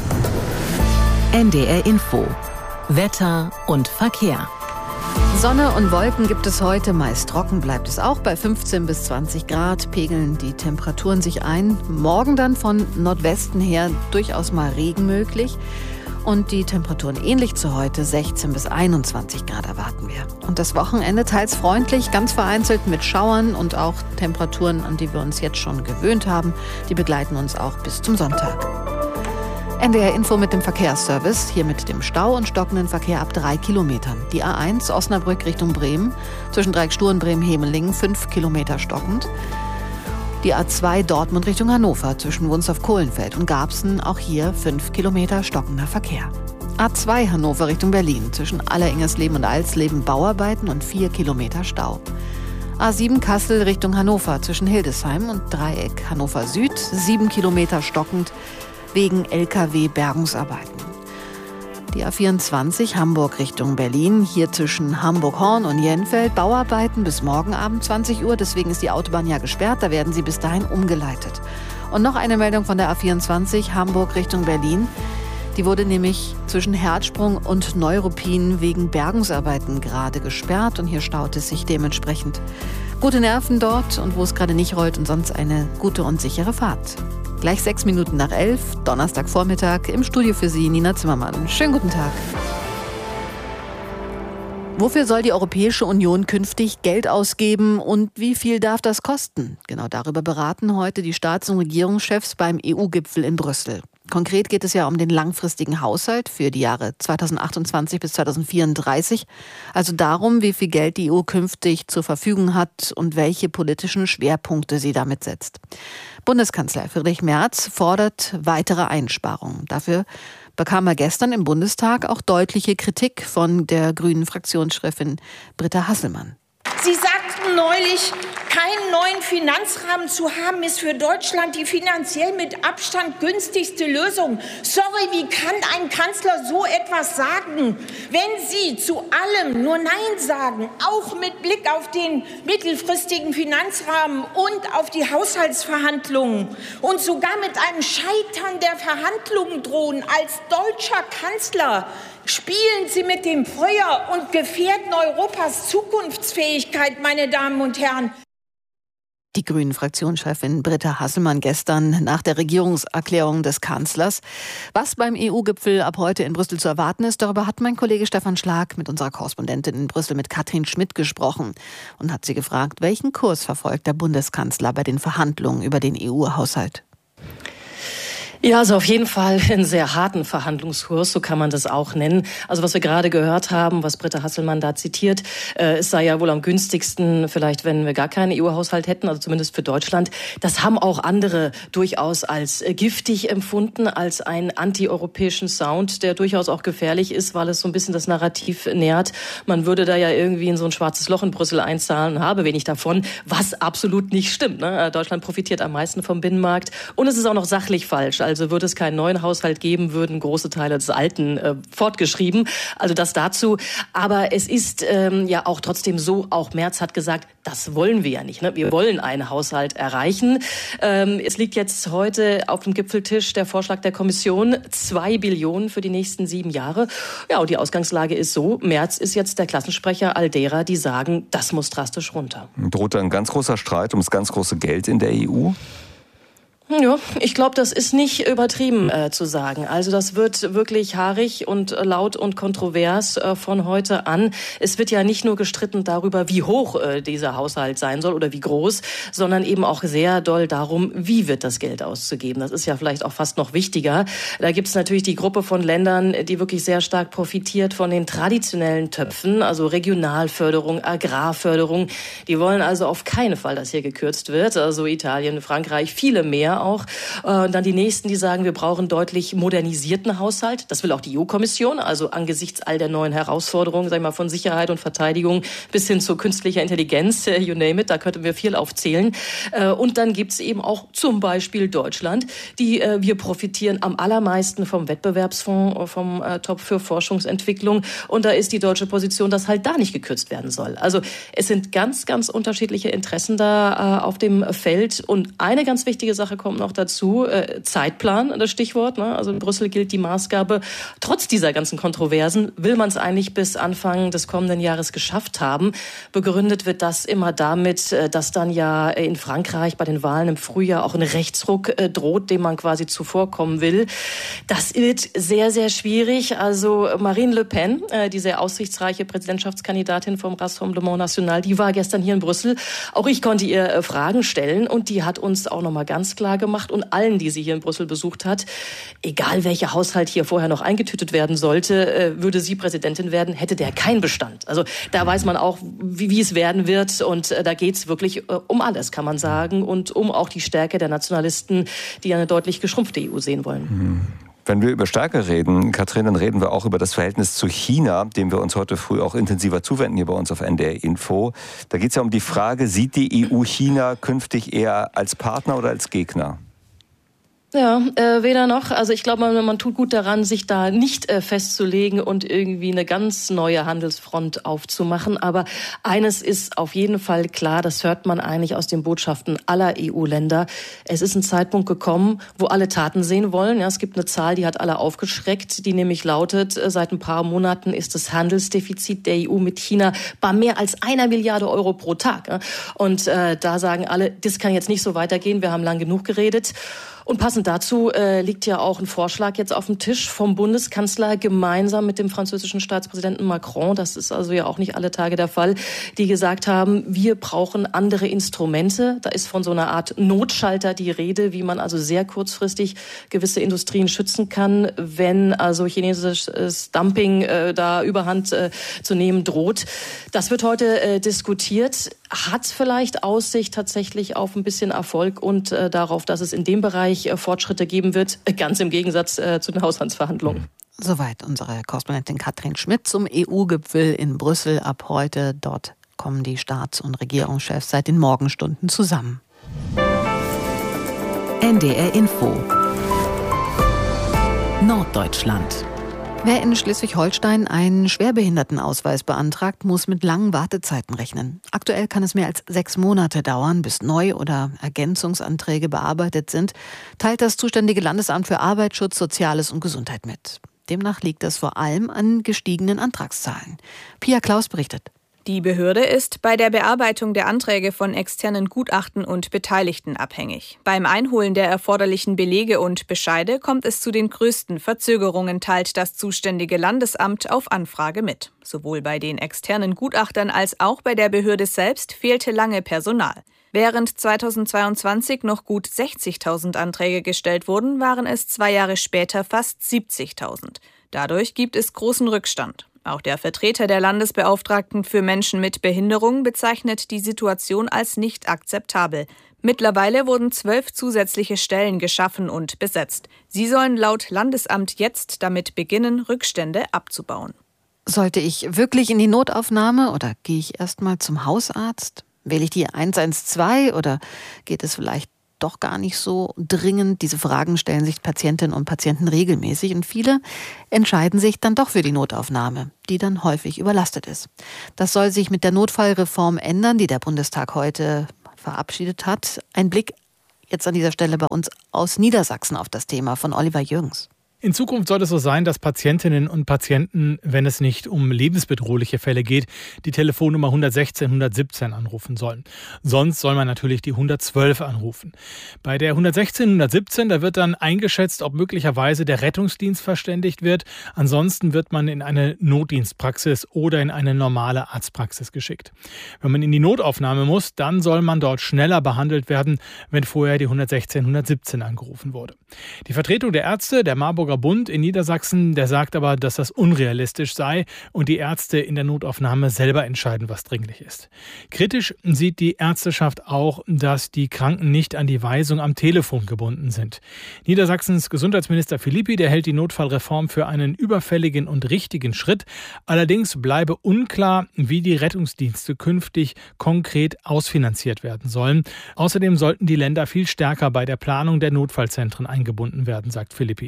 NDR Info. Wetter und Verkehr. Sonne und Wolken gibt es heute, meist trocken bleibt es auch. Bei 15 bis 20 Grad pegeln die Temperaturen sich ein. Morgen dann von Nordwesten her durchaus mal Regen möglich. Und die Temperaturen ähnlich zu heute, 16 bis 21 Grad erwarten wir. Und das Wochenende teils freundlich, ganz vereinzelt mit Schauern und auch Temperaturen, an die wir uns jetzt schon gewöhnt haben. Die begleiten uns auch bis zum Sonntag. NDR Info mit dem Verkehrsservice, hier mit dem Stau und stockenden Verkehr ab 3 Kilometern. Die A1 Osnabrück Richtung Bremen, zwischen Dreieckstuhl und Bremen-Hemelingen 5 Kilometer stockend. Die A2 Dortmund Richtung Hannover, zwischen Wunstorf-Kohlenfeld und Garbsen, auch hier 5 Kilometer stockender Verkehr. A2 Hannover Richtung Berlin, zwischen Alleringersleben und Alsleben Bauarbeiten und 4 Kilometer Stau. A7 Kassel Richtung Hannover, zwischen Hildesheim und Dreieck Hannover Süd, 7 Kilometer stockend, wegen Lkw-Bergungsarbeiten. Die A24 Hamburg Richtung Berlin, hier zwischen Hamburg-Horn und Jenfeld, Bauarbeiten bis morgen Abend 20 Uhr, deswegen ist die Autobahn ja gesperrt, da werden sie bis dahin umgeleitet. Und noch eine Meldung von der A24 Hamburg Richtung Berlin, die wurde nämlich zwischen Herzsprung und Neuruppin wegen Bergungsarbeiten gerade gesperrt und hier staut es sich dementsprechend. Gute Nerven dort und wo es gerade nicht rollt und sonst eine gute und sichere Fahrt. Gleich 6 Minuten nach 11, Donnerstagvormittag, im Studio für Sie, Nina Zimmermann. Schönen guten Tag. Wofür soll die Europäische Union künftig Geld ausgeben und wie viel darf das kosten? Genau darüber beraten heute die Staats- und Regierungschefs beim EU-Gipfel in Brüssel. Konkret geht es ja um den langfristigen Haushalt für die Jahre 2028 bis 2034. Also darum, wie viel Geld die EU künftig zur Verfügung hat und welche politischen Schwerpunkte sie damit setzt. Bundeskanzler Friedrich Merz fordert weitere Einsparungen. Dafür bekam er gestern im Bundestag auch deutliche Kritik von der grünen Fraktionschefin Britta Hasselmann. Sie sagten neulich, keinen neuen Finanzrahmen zu haben, ist für Deutschland die finanziell mit Abstand günstigste Lösung. Sorry, wie kann ein Kanzler so etwas sagen? Wenn Sie zu allem nur Nein sagen, auch mit Blick auf den mittelfristigen Finanzrahmen und auf die Haushaltsverhandlungen und sogar mit einem Scheitern der Verhandlungen drohen als deutscher Kanzler, spielen Sie mit dem Feuer und gefährden Europas Zukunftsfähigkeit, meine Damen und Herren. Die Grünen-Fraktionschefin Britta Hasselmann gestern nach der Regierungserklärung des Kanzlers. Was beim EU-Gipfel ab heute in Brüssel zu erwarten ist, darüber hat mein Kollege Stefan Schlag mit unserer Korrespondentin in Brüssel, mit Katrin Schmidt, gesprochen und hat sie gefragt, welchen Kurs verfolgt der Bundeskanzler bei den Verhandlungen über den EU-Haushalt. Ja, also auf jeden Fall einen sehr harten Verhandlungskurs, so kann man das auch nennen. Also was wir gerade gehört haben, was Britta Hasselmann da zitiert, es sei ja wohl am günstigsten, vielleicht wenn wir gar keinen EU-Haushalt hätten, also zumindest für Deutschland. Das haben auch andere durchaus als giftig empfunden, als einen anti-europäischen Sound, der durchaus auch gefährlich ist, weil es so ein bisschen das Narrativ nährt. Man würde da ja irgendwie in so ein schwarzes Loch in Brüssel einzahlen und habe wenig davon, was absolut nicht stimmt. Ne? Deutschland profitiert am meisten vom Binnenmarkt und es ist auch noch sachlich falsch. Also würde es keinen neuen Haushalt geben, würden große Teile des alten fortgeschrieben. Also das dazu. Aber es ist ja auch trotzdem so, auch Merz hat gesagt, das wollen wir ja nicht. Ne? Wir wollen einen Haushalt erreichen. Es liegt jetzt heute auf dem Gipfeltisch der Vorschlag der Kommission, 2 Billionen für die nächsten 7 Jahre. Ja, und die Ausgangslage ist so, Merz ist jetzt der Klassensprecher all derer, die sagen, das muss drastisch runter. Droht da ein ganz großer Streit ums ganz große Geld in der EU? Ja, ich glaube, das ist nicht übertrieben zu sagen. Also das wird wirklich haarig und laut und kontrovers von heute an. Es wird ja nicht nur gestritten darüber, wie hoch dieser Haushalt sein soll oder wie groß, sondern eben auch sehr doll darum, wie wird das Geld auszugeben. Das ist ja vielleicht auch fast noch wichtiger. Da gibt es natürlich die Gruppe von Ländern, die wirklich sehr stark profitiert von den traditionellen Töpfen, also Regionalförderung, Agrarförderung. Die wollen also auf keinen Fall, dass hier gekürzt wird. Also Italien, Frankreich, viele mehr auch. Dann die nächsten, die sagen, wir brauchen deutlich modernisierten Haushalt. Das will auch die EU-Kommission. Also angesichts all der neuen Herausforderungen, sag ich mal, von Sicherheit und Verteidigung bis hin zu künstlicher Intelligenz, you name it, da könnten wir viel aufzählen. Und dann gibt's eben auch zum Beispiel Deutschland, wir profitieren am allermeisten vom Wettbewerbsfonds, vom Topf für Forschungsentwicklung. Und da ist die deutsche Position, dass halt da nicht gekürzt werden soll. Also es sind ganz, ganz unterschiedliche Interessen da auf dem Feld. Und eine ganz wichtige Sache kommt noch dazu, Zeitplan, das Stichwort. Ne? Also in Brüssel gilt die Maßgabe, trotz dieser ganzen Kontroversen will man es eigentlich bis Anfang des kommenden Jahres geschafft haben. Begründet wird das immer damit, dass dann ja in Frankreich bei den Wahlen im Frühjahr auch ein Rechtsruck droht, dem man quasi zuvorkommen will. Das wird sehr, sehr schwierig. Also Marine Le Pen, die sehr aussichtsreiche Präsidentschaftskandidatin vom Rassemblement National, die war gestern hier in Brüssel. Auch ich konnte ihr Fragen stellen und die hat uns auch nochmal ganz klar gemacht und allen, die sie hier in Brüssel besucht hat, egal welcher Haushalt hier vorher noch eingetütet werden sollte, würde sie Präsidentin werden, hätte der keinen Bestand. Also da weiß man auch, wie es werden wird und da geht's wirklich um alles, kann man sagen, und um auch die Stärke der Nationalisten, die eine deutlich geschrumpfte EU sehen wollen. Wenn wir über Stärke reden, Katrin, dann reden wir auch über das Verhältnis zu China, dem wir uns heute früh auch intensiver zuwenden hier bei uns auf NDR Info. Da geht es ja um die Frage, sieht die EU China künftig eher als Partner oder als Gegner? Ja, weder noch. Also ich glaube, man tut gut daran, sich da nicht festzulegen und irgendwie eine ganz neue Handelsfront aufzumachen. Aber eines ist auf jeden Fall klar, das hört man eigentlich aus den Botschaften aller EU-Länder. Es ist ein Zeitpunkt gekommen, wo alle Taten sehen wollen. Ja, es gibt eine Zahl, die hat alle aufgeschreckt, die nämlich lautet, seit ein paar Monaten ist das Handelsdefizit der EU mit China bei mehr als 1 Milliarde Euro pro Tag. Und da sagen alle, das kann jetzt nicht so weitergehen, wir haben lang genug geredet. Und passend dazu liegt ja auch ein Vorschlag jetzt auf dem Tisch vom Bundeskanzler gemeinsam mit dem französischen Staatspräsidenten Macron. Das ist also ja auch nicht alle Tage der Fall, die gesagt haben, wir brauchen andere Instrumente. Da ist von so einer Art Notschalter die Rede, wie man also sehr kurzfristig gewisse Industrien schützen kann, wenn also chinesisches Dumping da Überhand zu nehmen droht. Das wird heute diskutiert. Hat vielleicht Aussicht tatsächlich auf ein bisschen Erfolg und darauf, dass es in dem Bereich Fortschritte geben wird, ganz im Gegensatz zu den Haushaltsverhandlungen. Soweit unsere Korrespondentin Katrin Schmidt zum EU-Gipfel in Brüssel ab heute. Dort kommen die Staats- und Regierungschefs seit den Morgenstunden zusammen. NDR Info Norddeutschland. Wer in Schleswig-Holstein einen Schwerbehindertenausweis beantragt, muss mit langen Wartezeiten rechnen. Aktuell kann es mehr als 6 Monate dauern, bis Neu- oder Ergänzungsanträge bearbeitet sind, teilt das zuständige Landesamt für Arbeitsschutz, Soziales und Gesundheit mit. Demnach liegt es vor allem an gestiegenen Antragszahlen. Pia Klaus berichtet. Die Behörde ist bei der Bearbeitung der Anträge von externen Gutachten und Beteiligten abhängig. Beim Einholen der erforderlichen Belege und Bescheide kommt es zu den größten Verzögerungen, teilt das zuständige Landesamt auf Anfrage mit. Sowohl bei den externen Gutachtern als auch bei der Behörde selbst fehlte lange Personal. Während 2022 noch gut 60.000 Anträge gestellt wurden, waren es 2 Jahre später fast 70.000. Dadurch gibt es großen Rückstand. Auch der Vertreter der Landesbeauftragten für Menschen mit Behinderung bezeichnet die Situation als nicht akzeptabel. Mittlerweile wurden 12 zusätzliche Stellen geschaffen und besetzt. Sie sollen laut Landesamt jetzt damit beginnen, Rückstände abzubauen. Sollte ich wirklich in die Notaufnahme oder gehe ich erst mal zum Hausarzt? Wähle ich die 112 oder geht es vielleicht doch gar nicht so dringend? Diese Fragen stellen sich Patientinnen und Patienten regelmäßig und viele entscheiden sich dann doch für die Notaufnahme, die dann häufig überlastet ist. Das soll sich mit der Notfallreform ändern, die der Bundestag heute verabschiedet hat. Ein Blick jetzt an dieser Stelle bei uns aus Niedersachsen auf das Thema von Oliver Jürgens. In Zukunft soll es so sein, dass Patientinnen und Patienten, wenn es nicht um lebensbedrohliche Fälle geht, die Telefonnummer 116 117 anrufen sollen. Sonst soll man natürlich die 112 anrufen. Bei der 116 117, da wird dann eingeschätzt, ob möglicherweise der Rettungsdienst verständigt wird. Ansonsten wird man in eine Notdienstpraxis oder in eine normale Arztpraxis geschickt. Wenn man in die Notaufnahme muss, dann soll man dort schneller behandelt werden, wenn vorher die 116 117 angerufen wurde. Die Vertretung der Ärzte, der Marburger Bund in Niedersachsen, der sagt aber, dass das unrealistisch sei und die Ärzte in der Notaufnahme selber entscheiden, was dringlich ist. Kritisch sieht die Ärzteschaft auch, dass die Kranken nicht an die Weisung am Telefon gebunden sind. Niedersachsens Gesundheitsminister Philippi, der hält die Notfallreform für einen überfälligen und richtigen Schritt. Allerdings bleibe unklar, wie die Rettungsdienste künftig konkret ausfinanziert werden sollen. Außerdem sollten die Länder viel stärker bei der Planung der Notfallzentren eingebunden werden, sagt Philippi.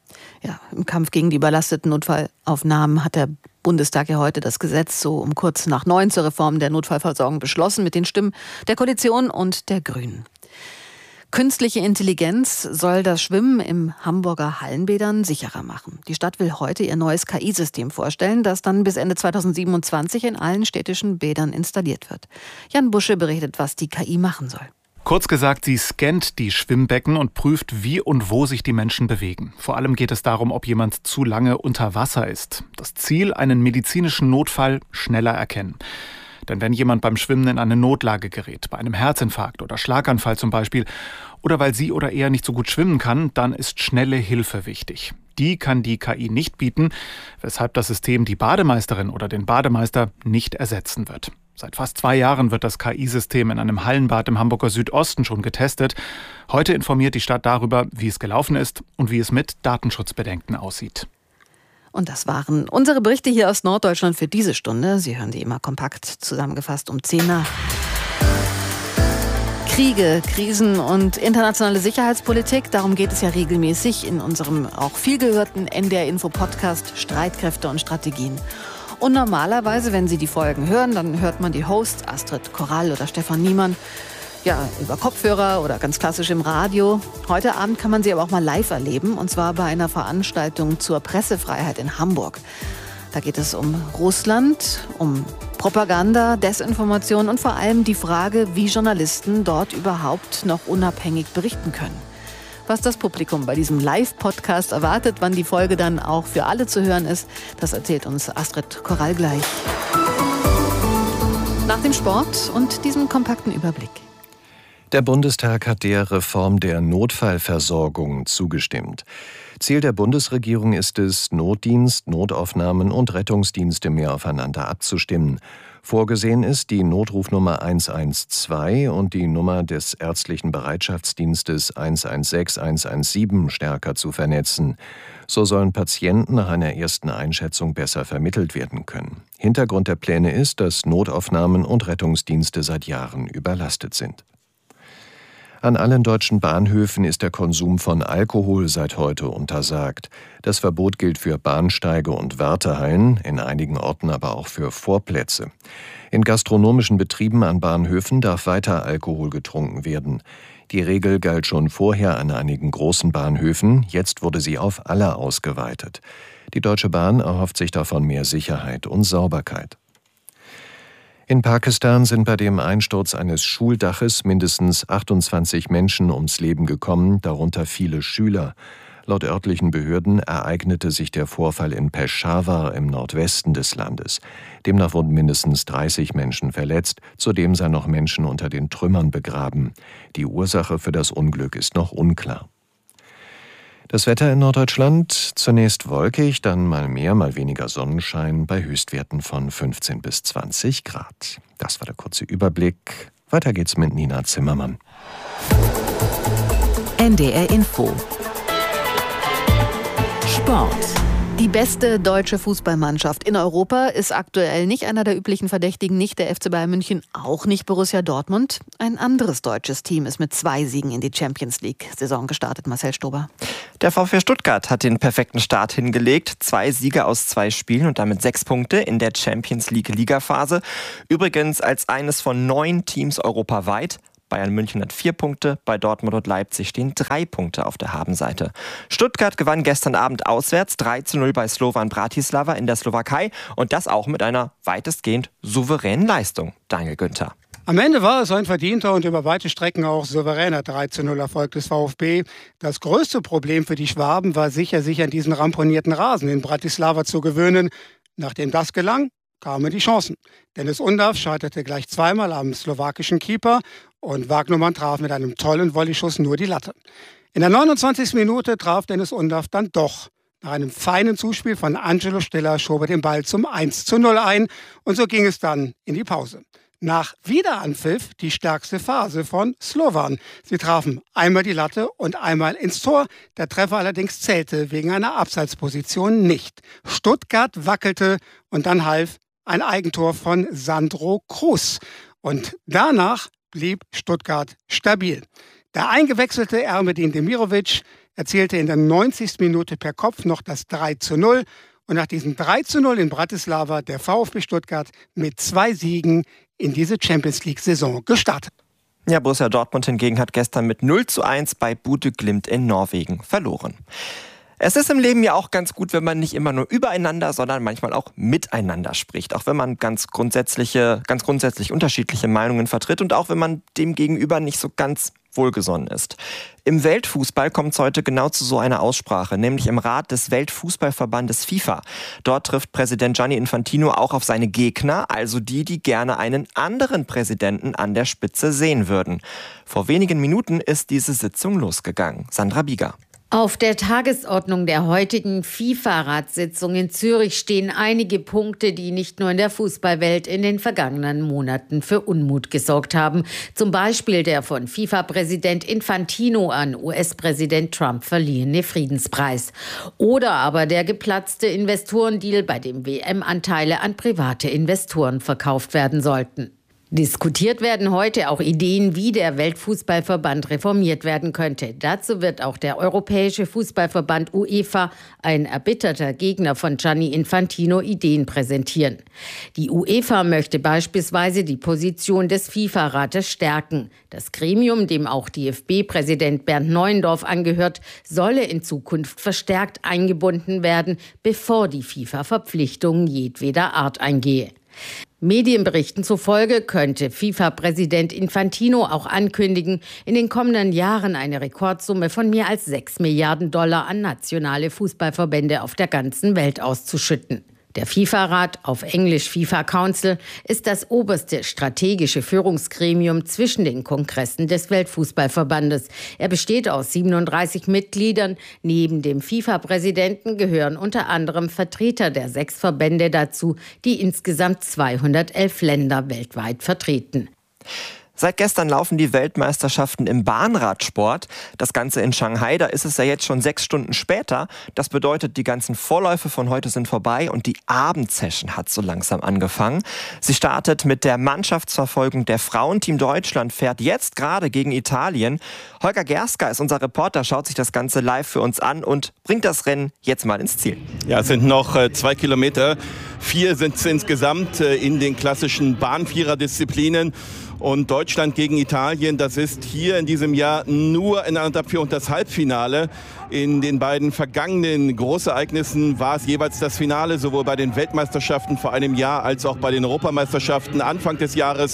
Ja, im Kampf gegen die überlasteten Notfallaufnahmen hat der Bundestag ja heute das Gesetz so um kurz nach 9 zur Reform der Notfallversorgung beschlossen mit den Stimmen der Koalition und der Grünen. Künstliche Intelligenz soll das Schwimmen im Hamburger Hallenbädern sicherer machen. Die Stadt will heute ihr neues KI-System vorstellen, das dann bis Ende 2027 in allen städtischen Bädern installiert wird. Jan Busche berichtet, was die KI machen soll. Kurz gesagt, sie scannt die Schwimmbecken und prüft, wie und wo sich die Menschen bewegen. Vor allem geht es darum, ob jemand zu lange unter Wasser ist. Das Ziel, einen medizinischen Notfall schneller erkennen. Denn wenn jemand beim Schwimmen in eine Notlage gerät, bei einem Herzinfarkt oder Schlaganfall zum Beispiel, oder weil sie oder er nicht so gut schwimmen kann, dann ist schnelle Hilfe wichtig. Die kann die KI nicht bieten, weshalb das System die Bademeisterin oder den Bademeister nicht ersetzen wird. Seit fast 2 Jahren wird das KI-System in einem Hallenbad im Hamburger Südosten schon getestet. Heute informiert die Stadt darüber, wie es gelaufen ist und wie es mit Datenschutzbedenken aussieht. Und das waren unsere Berichte hier aus Norddeutschland für diese Stunde. Sie hören die immer kompakt zusammengefasst um 10 nach. Kriege, Krisen und internationale Sicherheitspolitik, darum geht es ja regelmäßig in unserem auch viel gehörten NDR-Info-Podcast Streitkräfte und Strategien. Und normalerweise, wenn Sie die Folgen hören, dann hört man die Hosts Astrid Korall oder Stefan Niemann ja, über Kopfhörer oder ganz klassisch im Radio. Heute Abend kann man sie aber auch mal live erleben, und zwar bei einer Veranstaltung zur Pressefreiheit in Hamburg. Da geht es um Russland, um Propaganda, Desinformation und vor allem die Frage, wie Journalisten dort überhaupt noch unabhängig berichten können. Was das Publikum bei diesem Live-Podcast erwartet, wann die Folge dann auch für alle zu hören ist, das erzählt uns Astrid Korall gleich. Nach dem Sport und diesem kompakten Überblick. Der Bundestag hat der Reform der Notfallversorgung zugestimmt. Ziel der Bundesregierung ist es, Notdienst, Notaufnahmen und Rettungsdienste mehr aufeinander abzustimmen. Vorgesehen ist, die Notrufnummer 112 und die Nummer des ärztlichen Bereitschaftsdienstes 116, 117 stärker zu vernetzen. So sollen Patienten nach einer ersten Einschätzung besser vermittelt werden können. Hintergrund der Pläne ist, dass Notaufnahmen und Rettungsdienste seit Jahren überlastet sind. An allen deutschen Bahnhöfen ist der Konsum von Alkohol seit heute untersagt. Das Verbot gilt für Bahnsteige und Wartehallen, in einigen Orten aber auch für Vorplätze. In gastronomischen Betrieben an Bahnhöfen darf weiter Alkohol getrunken werden. Die Regel galt schon vorher an einigen großen Bahnhöfen, jetzt wurde sie auf alle ausgeweitet. Die Deutsche Bahn erhofft sich davon mehr Sicherheit und Sauberkeit. In Pakistan sind bei dem Einsturz eines Schuldaches mindestens 28 Menschen ums Leben gekommen, darunter viele Schüler. Laut örtlichen Behörden ereignete sich der Vorfall in Peshawar im Nordwesten des Landes. Demnach wurden mindestens 30 Menschen verletzt, zudem seien noch Menschen unter den Trümmern begraben. Die Ursache für das Unglück ist noch unklar. Das Wetter in Norddeutschland: zunächst wolkig, dann mal mehr, mal weniger Sonnenschein bei Höchstwerten von 15 bis 20 Grad. Das war der kurze Überblick. Weiter geht's mit Nina Zimmermann. NDR Info. Sport. Die beste deutsche Fußballmannschaft in Europa ist aktuell nicht einer der üblichen Verdächtigen, nicht der FC Bayern München, auch nicht Borussia Dortmund. Ein anderes deutsches Team ist mit 2 Siegen in die Champions-League-Saison gestartet. Marcel Stober. Der VfB Stuttgart hat den perfekten Start hingelegt. 2 Siege aus 2 Spielen und damit 6 Punkte in der Champions-League-Ligaphase. Übrigens als eines von 9 Teams europaweit. Bayern München hat 4 Punkte, bei Dortmund und Leipzig stehen 3 Punkte auf der Habenseite. Stuttgart gewann gestern Abend auswärts 3:0 bei Slovan Bratislava in der Slowakei und das auch mit einer weitestgehend souveränen Leistung. Daniel Günther. Am Ende war es ein verdienter und über weite Strecken auch souveräner 3:0 Erfolg des VfB. Das größte Problem für die Schwaben war sicher, sich an diesen ramponierten Rasen in Bratislava zu gewöhnen. Nachdem das gelang, kamen die Chancen. Dennis Undav scheiterte gleich zweimal am slowakischen Keeper und Wagnumann traf mit einem tollen Volleyschuss nur die Latte. In der 29. Minute traf Dennis Undav dann doch. Nach einem feinen Zuspiel von Angelo Stiller schob er den Ball zum 1:0 ein und so ging es dann in die Pause. Nach Wiederanpfiff die stärkste Phase von Slovan. Sie trafen einmal die Latte und einmal ins Tor. Der Treffer allerdings zählte wegen einer Abseitsposition nicht. Stuttgart wackelte und dann half ein Eigentor von Sandro Cruz. Und danach blieb Stuttgart stabil. Der eingewechselte Ermedin Demirovic erzielte in der 90. Minute per Kopf noch das 3:0. Und nach diesem 3:0 in Bratislava der VfB Stuttgart mit 2 Siegen in diese Champions-League-Saison gestartet. Ja, Borussia Dortmund hingegen hat gestern mit 0:1 bei Bodø Glimt in Norwegen verloren. Es ist im Leben ja auch ganz gut, wenn man nicht immer nur übereinander, sondern manchmal auch miteinander spricht. Auch wenn man ganz grundsätzlich unterschiedliche Meinungen vertritt und auch wenn man dem Gegenüber nicht so ganz wohlgesonnen ist. Im Weltfußball kommt es heute genau zu so einer Aussprache, nämlich im Rat des Weltfußballverbandes FIFA. Dort trifft Präsident Gianni Infantino auch auf seine Gegner, also die gerne einen anderen Präsidenten an der Spitze sehen würden. Vor wenigen Minuten ist diese Sitzung losgegangen. Sandra Bieger. Auf der Tagesordnung der heutigen FIFA-Ratssitzung in Zürich stehen einige Punkte, die nicht nur in der Fußballwelt in den vergangenen Monaten für Unmut gesorgt haben. Zum Beispiel der von FIFA-Präsident Infantino an US-Präsident Trump verliehene Friedenspreis. Oder aber der geplatzte Investorendeal, bei dem WM-Anteile an private Investoren verkauft werden sollten. Diskutiert werden heute auch Ideen, wie der Weltfußballverband reformiert werden könnte. Dazu wird auch der Europäische Fußballverband UEFA, ein erbitterter Gegner von Gianni Infantino, Ideen präsentieren. Die UEFA möchte beispielsweise die Position des FIFA-Rates stärken. Das Gremium, dem auch DFB-Präsident Bernd Neuendorf angehört, solle in Zukunft verstärkt eingebunden werden, bevor die FIFA Verpflichtungen jedweder Art eingehe. Medienberichten zufolge könnte FIFA-Präsident Infantino auch ankündigen, in den kommenden Jahren eine Rekordsumme von mehr als $6 Milliarden an nationale Fußballverbände auf der ganzen Welt auszuschütten. Der FIFA-Rat, auf Englisch FIFA Council, ist das oberste strategische Führungsgremium zwischen den Kongressen des Weltfußballverbandes. Er besteht aus 37 Mitgliedern. Neben dem FIFA-Präsidenten gehören unter anderem Vertreter der 6 Verbände dazu, die insgesamt 211 Länder weltweit vertreten. Seit gestern laufen die Weltmeisterschaften im Bahnradsport. Das Ganze in Shanghai, da ist es ja jetzt schon 6 Stunden später. Das bedeutet, die ganzen Vorläufe von heute sind vorbei und die Abendsession hat so langsam angefangen. Sie startet mit der Mannschaftsverfolgung der Frauen. Team Deutschland fährt jetzt gerade gegen Italien. Holger Gerska ist unser Reporter, schaut sich das Ganze live für uns an und bringt das Rennen jetzt mal ins Ziel. Ja, es sind noch 2 Kilometer. 4 sind es insgesamt in den klassischen Bahnvierer-Disziplinen. Und Deutschland gegen Italien, das ist hier in diesem Jahr nur in einer Etappe und das Halbfinale. In den beiden vergangenen Großereignissen war es jeweils das Finale, sowohl bei den Weltmeisterschaften vor einem Jahr als auch bei den Europameisterschaften Anfang des Jahres.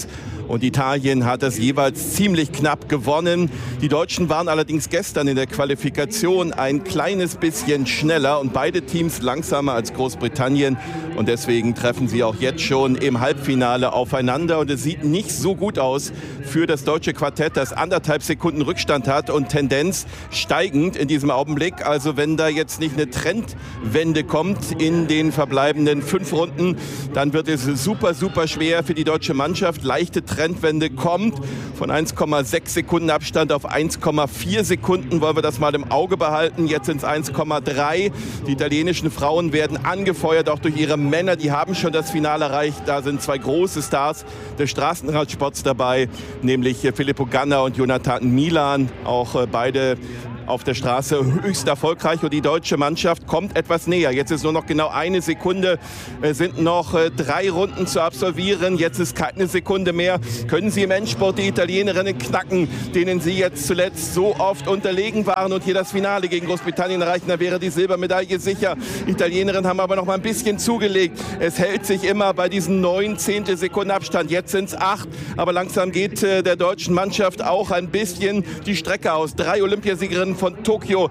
und Italien hat es jeweils ziemlich knapp gewonnen. Die Deutschen waren allerdings gestern in der Qualifikation ein kleines bisschen schneller und beide Teams langsamer als Großbritannien und deswegen treffen sie auch jetzt schon im Halbfinale aufeinander und es sieht nicht so gut aus für das deutsche Quartett, das 1,5 Sekunden Rückstand hat und Tendenz steigend in diesem Augenblick. Also wenn da jetzt nicht eine Trendwende kommt in den verbleibenden 5 Runden, dann wird es super schwer für die deutsche Mannschaft. Leichte Trendwende kommt von 1,6 Sekunden Abstand auf 1,4 Sekunden. Wollen wir das mal im Auge behalten. Jetzt sind es 1,3. Die italienischen Frauen werden angefeuert, auch durch ihre Männer. Die haben schon das Finale erreicht. Da sind 2 große Stars des Straßenradsports dabei, nämlich Filippo Ganna und Jonathan Milan. Auch beide auf der Straße höchst erfolgreich und die deutsche Mannschaft kommt etwas näher. Jetzt ist nur noch genau 1 Sekunde, es sind noch 3 Runden zu absolvieren. Jetzt ist keine Sekunde mehr. Können Sie im Endspurt die Italienerinnen knacken, denen Sie jetzt zuletzt so oft unterlegen waren und hier das Finale gegen Großbritannien erreichen, dann wäre die Silbermedaille sicher. Die Italienerinnen haben aber noch mal ein bisschen zugelegt. Es hält sich immer bei diesen 9 Zehntelsekunden Abstand. Jetzt sind es 8, aber langsam geht der deutschen Mannschaft auch ein bisschen die Strecke aus. 3 Olympiasiegerinnen von Tokio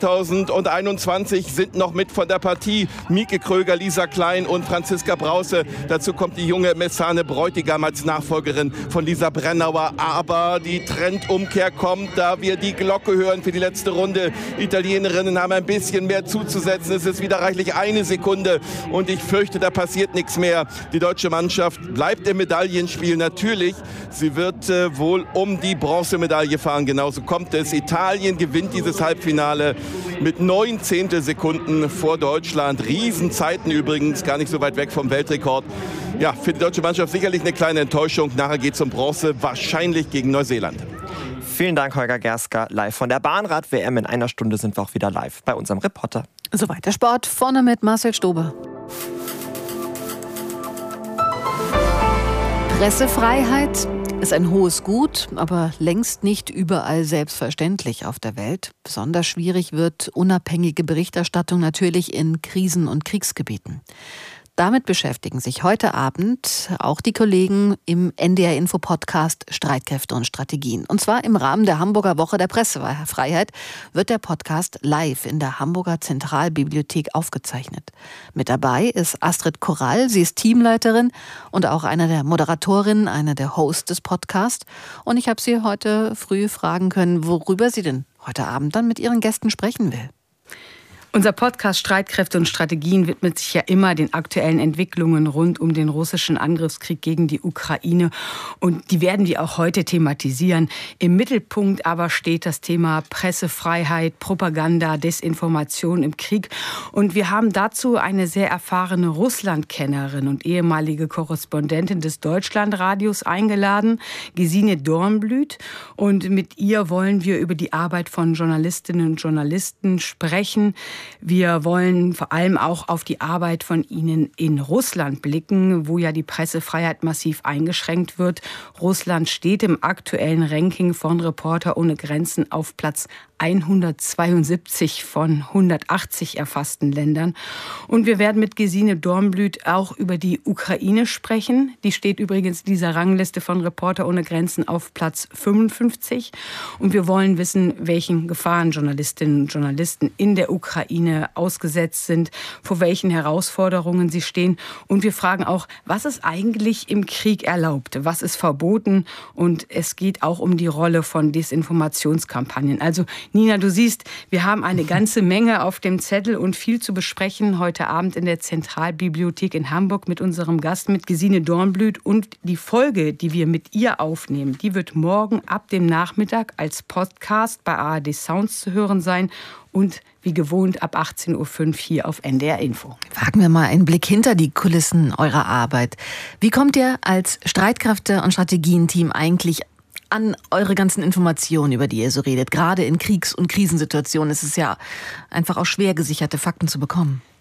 2021 sind noch mit von der Partie. Mieke Kröger, Lisa Klein und Franziska Brause. Dazu kommt die junge Messane Bräutigam als Nachfolgerin von Lisa Brennauer. Aber die Trendumkehr kommt, da wir die Glocke hören für die letzte Runde. Italienerinnen haben ein bisschen mehr zuzusetzen. Es ist wieder reichlich 1 Sekunde und ich fürchte, da passiert nichts mehr. Die deutsche Mannschaft bleibt im Medaillenspiel. Natürlich, sie wird wohl um die Bronzemedaille fahren. Genauso kommt es. Italien gewinnt dieses Halbfinale mit 9 Zehntelsekunden vor Deutschland. Riesenzeiten übrigens, gar nicht so weit weg vom Weltrekord. Ja, für die deutsche Mannschaft sicherlich eine kleine Enttäuschung. Nachher geht es um Bronze, wahrscheinlich gegen Neuseeland. Vielen Dank, Holger Gerska, live von der Bahnrad-WM. In einer Stunde sind wir auch wieder live bei unserem Reporter. Soweit der Sport, vorne mit Marcel Stobe. Pressefreiheit ist ein hohes Gut, aber längst nicht überall selbstverständlich auf der Welt. Besonders schwierig wird unabhängige Berichterstattung natürlich in Krisen- und Kriegsgebieten. Damit beschäftigen sich heute Abend auch die Kollegen im NDR-Info-Podcast Streitkräfte und Strategien. Und zwar im Rahmen der Hamburger Woche der Pressefreiheit wird der Podcast live in der Hamburger Zentralbibliothek aufgezeichnet. Mit dabei ist Astrid Korall, sie ist Teamleiterin und auch eine der Moderatorinnen, eine der Hosts des Podcasts. Und ich habe sie heute früh fragen können, worüber sie denn heute Abend dann mit ihren Gästen sprechen will. Unser Podcast Streitkräfte und Strategien widmet sich ja immer den aktuellen Entwicklungen rund um den russischen Angriffskrieg gegen die Ukraine. Und die werden wir auch heute thematisieren. Im Mittelpunkt aber steht das Thema Pressefreiheit, Propaganda, Desinformation im Krieg. Und wir haben dazu eine sehr erfahrene Russlandkennerin und ehemalige Korrespondentin des Deutschlandradios eingeladen, Gesine Dornblüt. Und mit ihr wollen wir über die Arbeit von Journalistinnen und Journalisten sprechen. Wir wollen vor allem auch auf die Arbeit von Ihnen in Russland blicken, wo ja die Pressefreiheit massiv eingeschränkt wird. Russland steht im aktuellen Ranking von Reporter ohne Grenzen auf Platz 172 von 180 erfassten Ländern. Und wir werden mit Gesine Dornblüt auch über die Ukraine sprechen. Die steht übrigens in dieser Rangliste von Reporter ohne Grenzen auf Platz 55. Und wir wollen wissen, welchen Gefahren Journalistinnen und Journalisten in der Ukraine ausgesetzt sind, vor welchen Herausforderungen sie stehen. Und wir fragen auch, was ist eigentlich im Krieg erlaubt, was ist verboten? Und es geht auch um die Rolle von Desinformationskampagnen. Also Nina, du siehst, wir haben eine ganze Menge auf dem Zettel und viel zu besprechen heute Abend in der Zentralbibliothek in Hamburg mit unserem Gast, mit Gesine Dornblüt. Und die Folge, die wir mit ihr aufnehmen, die wird morgen ab dem Nachmittag als Podcast bei ARD Sounds zu hören sein und wie gewohnt ab 18.05 Uhr hier auf NDR Info. Wagen wir mal einen Blick hinter die Kulissen eurer Arbeit. Wie kommt ihr als Streitkräfte- und Strategienteam eigentlich an eure ganzen Informationen, über die ihr so redet? Gerade in Kriegs- und Krisensituationen ist es ja einfach auch schwer, gesicherte Fakten zu bekommen.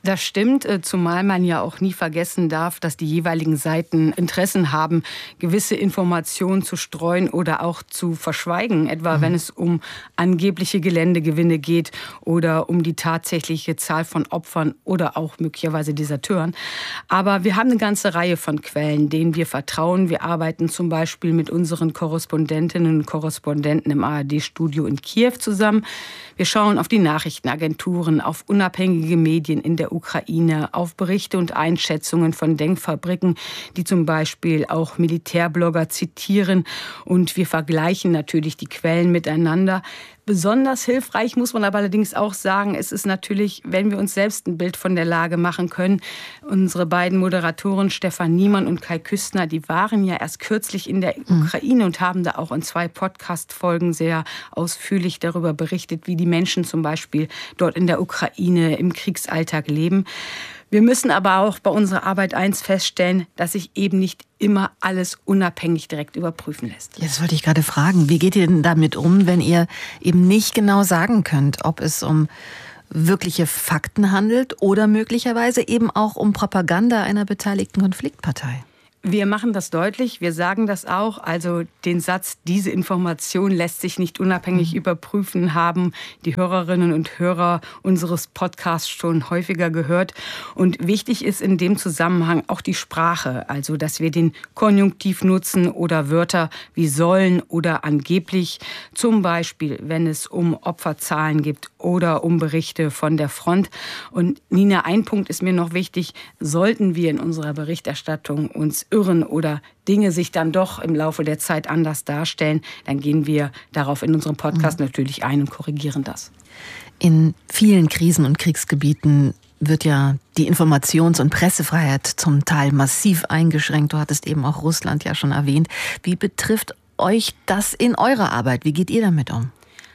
Das stimmt, zumal man ja auch nie vergessen darf, dass die jeweiligen Seiten Interessen haben, gewisse Informationen zu streuen oder auch zu verschweigen, etwa wenn es um angebliche Geländegewinne geht oder um die tatsächliche Zahl von Opfern oder auch möglicherweise Deserteuren. Aber wir haben eine ganze Reihe von Quellen, denen wir vertrauen. Wir arbeiten zum Beispiel mit unseren Korrespondentinnen und Korrespondenten im ARD-Studio in Kiew zusammen. Wir schauen auf die Nachrichtenagenturen, auf unabhängige Medien in der Ukraine, auf Berichte und Einschätzungen von Denkfabriken, die zum Beispiel auch Militärblogger zitieren. Und wir vergleichen natürlich die Quellen miteinander. Besonders hilfreich muss man aber allerdings auch sagen, es ist natürlich, wenn wir uns selbst ein Bild von der Lage machen können. Unsere beiden Moderatoren Stefan Niemann und Kai Küstner, die waren ja erst kürzlich in der Ukraine und haben da auch in 2 Podcast-Folgen sehr ausführlich darüber berichtet, wie die Menschen zum Beispiel dort in der Ukraine im Kriegsalltag leben. Wir müssen aber auch bei unserer Arbeit eins feststellen, dass sich eben nicht immer alles unabhängig direkt überprüfen lässt. Jetzt wollte ich gerade fragen, wie geht ihr denn damit um, wenn ihr eben nicht genau sagen könnt, ob es um wirkliche Fakten handelt oder möglicherweise eben auch um Propaganda einer beteiligten Konfliktpartei? Wir machen das deutlich, wir sagen das auch. Also den Satz, diese Information lässt sich nicht unabhängig überprüfen, haben die Hörerinnen und Hörer unseres Podcasts schon häufiger gehört. Und wichtig ist in dem Zusammenhang auch die Sprache, also dass wir den Konjunktiv nutzen oder Wörter wie sollen oder angeblich, zum Beispiel wenn es um Opferzahlen gibt oder um Berichte von der Front. Und Nina, ein Punkt ist mir noch wichtig, sollten wir in unserer Berichterstattung uns irren oder Dinge sich dann doch im Laufe der Zeit anders darstellen, dann gehen wir darauf in unserem Podcast natürlich ein und korrigieren das. In vielen Krisen- und Kriegsgebieten wird ja die Informations- und Pressefreiheit zum Teil massiv eingeschränkt. Du hattest eben auch Russland ja schon erwähnt. Wie betrifft euch das in eurer Arbeit? Wie geht ihr damit um?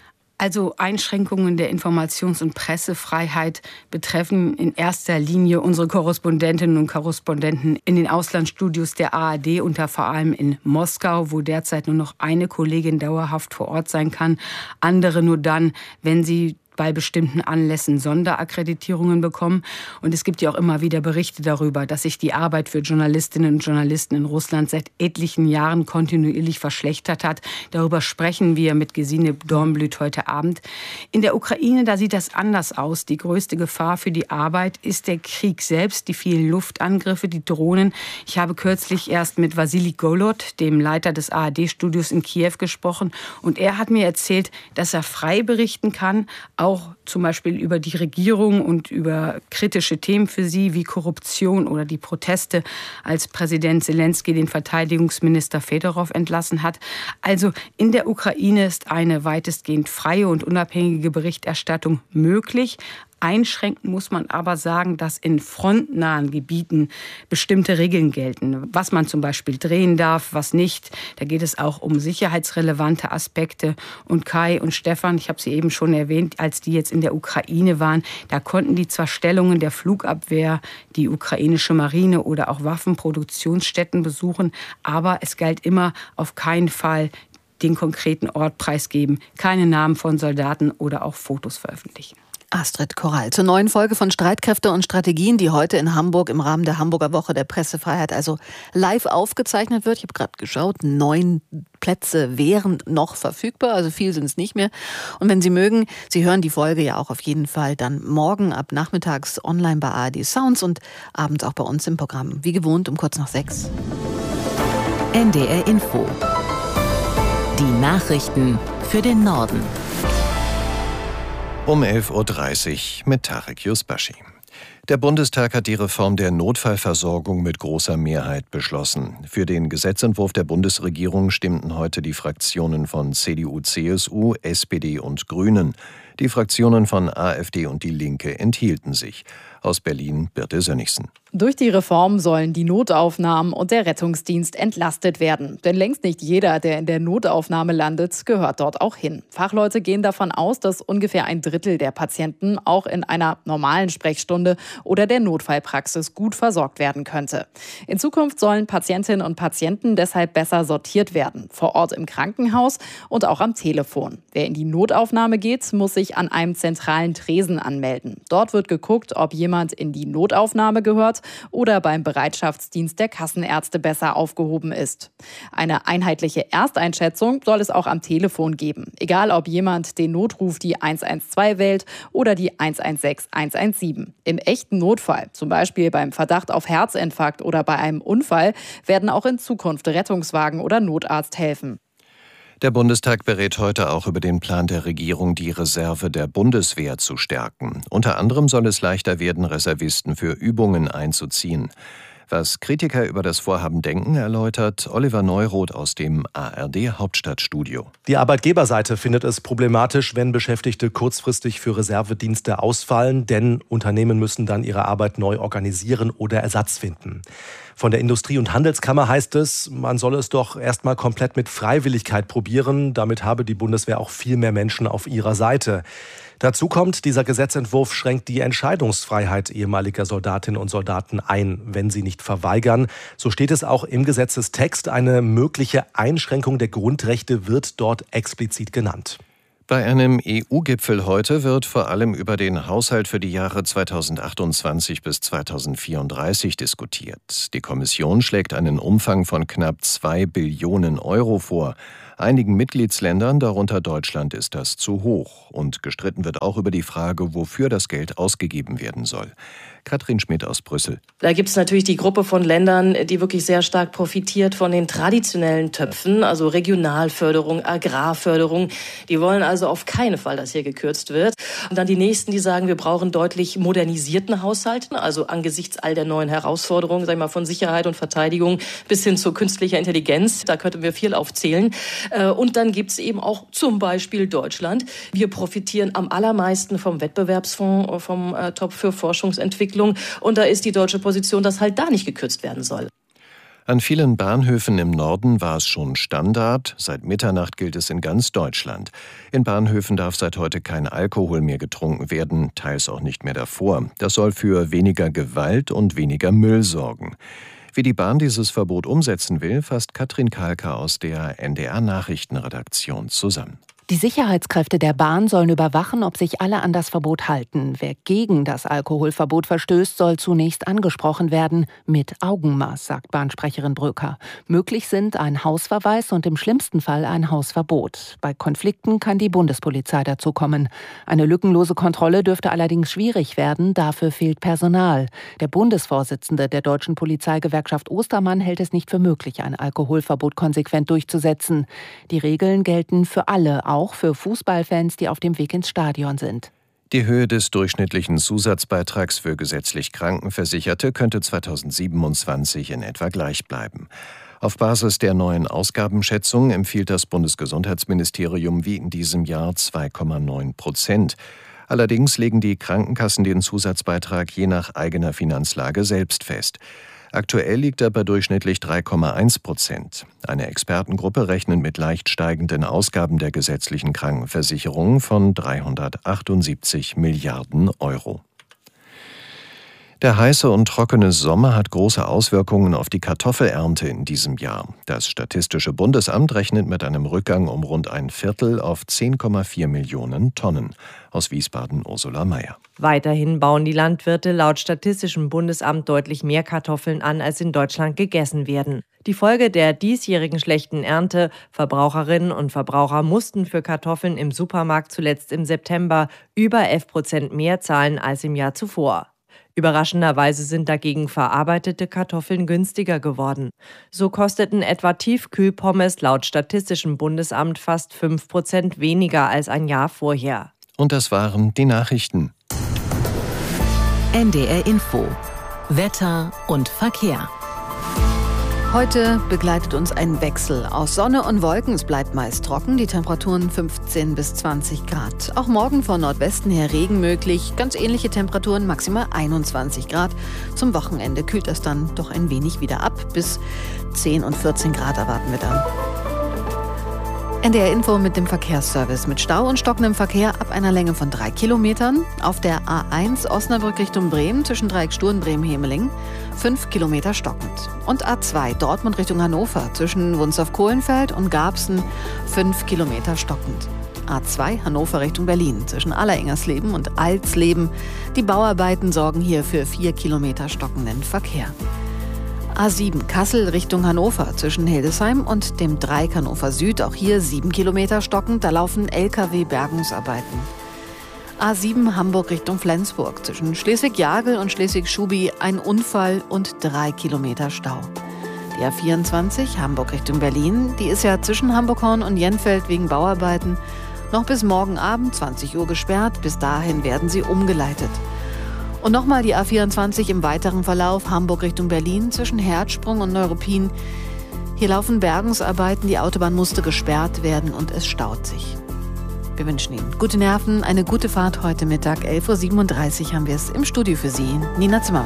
Also Einschränkungen der Informations- und Pressefreiheit betreffen in erster Linie unsere Korrespondentinnen und Korrespondenten in den Auslandsstudios der ARD und da vor allem in Moskau, wo derzeit nur noch eine Kollegin dauerhaft vor Ort sein kann, andere nur dann, wenn sie bei bestimmten Anlässen Sonderakkreditierungen bekommen. Und es gibt ja auch immer wieder Berichte darüber, dass sich die Arbeit für Journalistinnen und Journalisten in Russland seit etlichen Jahren kontinuierlich verschlechtert hat. Darüber sprechen wir mit Gesine Dornblüt heute Abend. In der Ukraine, da sieht das anders aus. Die größte Gefahr für die Arbeit ist der Krieg selbst, die vielen Luftangriffe, die Drohnen. Ich habe kürzlich erst mit Wassili Golod, dem Leiter des ARD-Studios in Kiew, gesprochen. Und er hat mir erzählt, dass er frei berichten kann, auch zum Beispiel über die Regierung und über kritische Themen für sie wie Korruption oder die Proteste, als Präsident Zelensky den Verteidigungsminister Fedorov entlassen hat. Also in der Ukraine ist eine weitestgehend freie und unabhängige Berichterstattung möglich. Einschränken muss man aber sagen, dass in frontnahen Gebieten bestimmte Regeln gelten. Was man zum Beispiel drehen darf, was nicht. Da geht es auch um sicherheitsrelevante Aspekte. Und Kai und Stefan, ich habe sie eben schon erwähnt, als die jetzt in der Ukraine waren, da konnten die zwar Stellungen der Flugabwehr, die ukrainische Marine oder auch Waffenproduktionsstätten besuchen, aber es galt immer auf keinen Fall den konkreten Ort preisgeben, keine Namen von Soldaten oder auch Fotos veröffentlichen. Astrid Korall zur neuen Folge von Streitkräfte und Strategien, die heute in Hamburg im Rahmen der Hamburger Woche der Pressefreiheit also live aufgezeichnet wird. Ich habe gerade geschaut, 9 Plätze wären noch verfügbar, also viel sind es nicht mehr. Und wenn Sie mögen, Sie hören die Folge ja auch auf jeden Fall dann morgen ab nachmittags online bei ARD Sounds und abends auch bei uns im Programm. Wie gewohnt um kurz nach 6. NDR Info. Die Nachrichten für den Norden. Um 11.30 Uhr mit Tarek Yusbashi. Der Bundestag hat die Reform der Notfallversorgung mit großer Mehrheit beschlossen. Für den Gesetzentwurf der Bundesregierung stimmten heute die Fraktionen von CDU, CSU, SPD und Grünen. Die Fraktionen von AfD und Die Linke enthielten sich. Aus Berlin Birte Sönnigsen. Durch die Reform sollen die Notaufnahmen und der Rettungsdienst entlastet werden. Denn längst nicht jeder, der in der Notaufnahme landet, gehört dort auch hin. Fachleute gehen davon aus, dass ungefähr 1/3 der Patienten auch in einer normalen Sprechstunde oder der Notfallpraxis gut versorgt werden könnte. In Zukunft sollen Patientinnen und Patienten deshalb besser sortiert werden. Vor Ort im Krankenhaus und auch am Telefon. Wer in die Notaufnahme geht, muss sich an einem zentralen Tresen anmelden. Dort wird geguckt, ob jemand jemand in die Notaufnahme gehört oder beim Bereitschaftsdienst der Kassenärzte besser aufgehoben ist. Eine einheitliche Ersteinschätzung soll es auch am Telefon geben. Egal, ob jemand den Notruf die 112 wählt oder die 116 117. Im echten Notfall, zum Beispiel beim Verdacht auf Herzinfarkt oder bei einem Unfall, werden auch in Zukunft Rettungswagen oder Notarzt helfen. Der Bundestag berät heute auch über den Plan der Regierung, die Reserve der Bundeswehr zu stärken. Unter anderem soll es leichter werden, Reservisten für Übungen einzuziehen. Was Kritiker über das Vorhaben denken, erläutert Oliver Neuroth aus dem ARD-Hauptstadtstudio. Die Arbeitgeberseite findet es problematisch, wenn Beschäftigte kurzfristig für Reservedienste ausfallen, denn Unternehmen müssen dann ihre Arbeit neu organisieren oder Ersatz finden. Von der Industrie- und Handelskammer heißt es, man solle es doch erstmal komplett mit Freiwilligkeit probieren. Damit habe die Bundeswehr auch viel mehr Menschen auf ihrer Seite. Dazu kommt, dieser Gesetzentwurf schränkt die Entscheidungsfreiheit ehemaliger Soldatinnen und Soldaten ein, wenn sie nicht verweigern. So steht es auch im Gesetzestext. Eine mögliche Einschränkung der Grundrechte wird dort explizit genannt. Bei einem EU-Gipfel heute wird vor allem über den Haushalt für die Jahre 2028 bis 2034 diskutiert. Die Kommission schlägt einen Umfang von knapp 2 Billionen Euro vor. Einigen Mitgliedsländern, darunter Deutschland, ist das zu hoch. Und gestritten wird auch über die Frage, wofür das Geld ausgegeben werden soll. Katrin Schmidt aus Brüssel. Da gibt es natürlich die Gruppe von Ländern, die wirklich sehr stark profitiert von den traditionellen Töpfen, also Regionalförderung, Agrarförderung. Die wollen also auf keinen Fall, dass hier gekürzt wird. Und dann die Nächsten, die sagen, wir brauchen deutlich modernisierten Haushalten, also angesichts all der neuen Herausforderungen, sagen wir mal, von Sicherheit und Verteidigung bis hin zu künstlicher Intelligenz. Da könnten wir viel aufzählen. Und dann gibt es eben auch zum Beispiel Deutschland. Wir profitieren am allermeisten vom Wettbewerbsfonds, vom Topf für Forschungsentwicklung. Und da ist die deutsche Position, dass halt da nicht gekürzt werden soll. An vielen Bahnhöfen im Norden war es schon Standard. Seit Mitternacht gilt es in ganz Deutschland. In Bahnhöfen darf seit heute kein Alkohol mehr getrunken werden, teils auch nicht mehr davor. Das soll für weniger Gewalt und weniger Müll sorgen. Wie die Bahn dieses Verbot umsetzen will, fasst Katrin Kalka aus der NDR-Nachrichtenredaktion zusammen. Die Sicherheitskräfte der Bahn sollen überwachen, ob sich alle an das Verbot halten. Wer gegen das Alkoholverbot verstößt, soll zunächst angesprochen werden. Mit Augenmaß, sagt Bahnsprecherin Bröker. Möglich sind ein Hausverweis und im schlimmsten Fall ein Hausverbot. Bei Konflikten kann die Bundespolizei dazu kommen. Eine lückenlose Kontrolle dürfte allerdings schwierig werden. Dafür fehlt Personal. Der Bundesvorsitzende der Deutschen Polizeigewerkschaft Ostermann hält es nicht für möglich, ein Alkoholverbot konsequent durchzusetzen. Die Regeln gelten für alle, auch für Fußballfans, die auf dem Weg ins Stadion sind. Die Höhe des durchschnittlichen Zusatzbeitrags für gesetzlich Krankenversicherte könnte 2027 in etwa gleich bleiben. Auf Basis der neuen Ausgabenschätzung empfiehlt das Bundesgesundheitsministerium wie in diesem Jahr 2,9%. Allerdings legen die Krankenkassen den Zusatzbeitrag je nach eigener Finanzlage selbst fest. Aktuell liegt er bei durchschnittlich 3,1%. Eine Expertengruppe rechnet mit leicht steigenden Ausgaben der gesetzlichen Krankenversicherung von 378 Milliarden Euro. Der heiße und trockene Sommer hat große Auswirkungen auf die Kartoffelernte in diesem Jahr. Das Statistische Bundesamt rechnet mit einem Rückgang um rund ein Viertel auf 10,4 Millionen Tonnen. Aus Wiesbaden Ursula Mayer. Weiterhin bauen die Landwirte laut Statistischem Bundesamt deutlich mehr Kartoffeln an, als in Deutschland gegessen werden. Die Folge der diesjährigen schlechten Ernte: Verbraucherinnen und Verbraucher mussten für Kartoffeln im Supermarkt zuletzt im September über 11% mehr zahlen als im Jahr zuvor. Überraschenderweise sind dagegen verarbeitete Kartoffeln günstiger geworden. So kosteten etwa Tiefkühlpommes laut Statistischem Bundesamt fast 5% weniger als ein Jahr vorher. Und das waren die Nachrichten. NDR Info. Wetter und Verkehr. Heute begleitet uns ein Wechsel aus Sonne und Wolken. Es bleibt meist trocken, die Temperaturen 15 bis 20 Grad. Auch morgen von Nordwesten her Regen möglich. Ganz ähnliche Temperaturen, maximal 21 Grad. Zum Wochenende kühlt es dann doch ein wenig wieder ab. Bis 10 und 14 Grad erwarten wir dann. NDR Info mit dem Verkehrsservice. Mit Stau und stockendem Verkehr ab einer Länge von 3 Kilometern. Auf der A1 Osnabrück Richtung Bremen zwischen Dreieckstuhl Bremen-Hemeling 5 Kilometer stockend. Und A2 Dortmund Richtung Hannover zwischen Wunsdorf-Kohlenfeld und Garbsen 5 Kilometer stockend. A2 Hannover Richtung Berlin zwischen Allerengersleben und Alsleben. Die Bauarbeiten sorgen hier für 4 Kilometer stockenden Verkehr. A7 Kassel Richtung Hannover zwischen Hildesheim und dem Dreieck Hannover Süd. Auch hier 7 Kilometer stockend, da laufen Lkw-Bergungsarbeiten. A7 Hamburg Richtung Flensburg zwischen Schleswig-Jagel und Schleswig-Schubi ein Unfall und 3 Kilometer Stau. Die A24 Hamburg Richtung Berlin, die ist ja zwischen Hamburg-Horn und Jenfeld wegen Bauarbeiten noch bis morgen Abend 20 Uhr gesperrt. Bis dahin werden sie umgeleitet. Und nochmal die A24 im weiteren Verlauf Hamburg Richtung Berlin zwischen Herzsprung und Neuruppin. Hier laufen Bergungsarbeiten, die Autobahn musste gesperrt werden und es staut sich. Wir wünschen Ihnen gute Nerven, eine gute Fahrt heute Mittag. 11.37 Uhr haben wir es im Studio für Sie. Nina Zimmermann.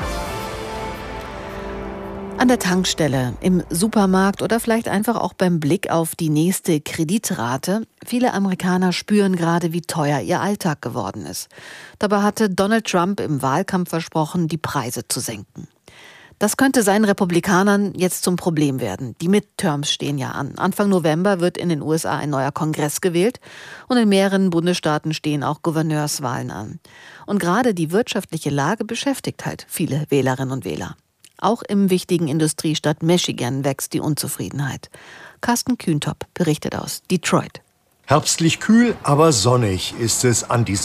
An der Tankstelle, im Supermarkt oder vielleicht einfach auch beim Blick auf die nächste Kreditrate. Viele Amerikaner spüren gerade, wie teuer ihr Alltag geworden ist. Dabei hatte Donald Trump im Wahlkampf versprochen, die Preise zu senken. Das könnte seinen Republikanern jetzt zum Problem werden. Die Midterms stehen ja an. Anfang November wird in den USA ein neuer Kongress gewählt und in mehreren Bundesstaaten stehen auch Gouverneurswahlen an. Und gerade die wirtschaftliche Lage beschäftigt halt viele Wählerinnen und Wähler. Auch im wichtigen Industriestadt Michigan wächst die Unzufriedenheit. Carsten Kühntop berichtet aus Detroit. Herbstlich kühl, aber sonnig ist es an diesem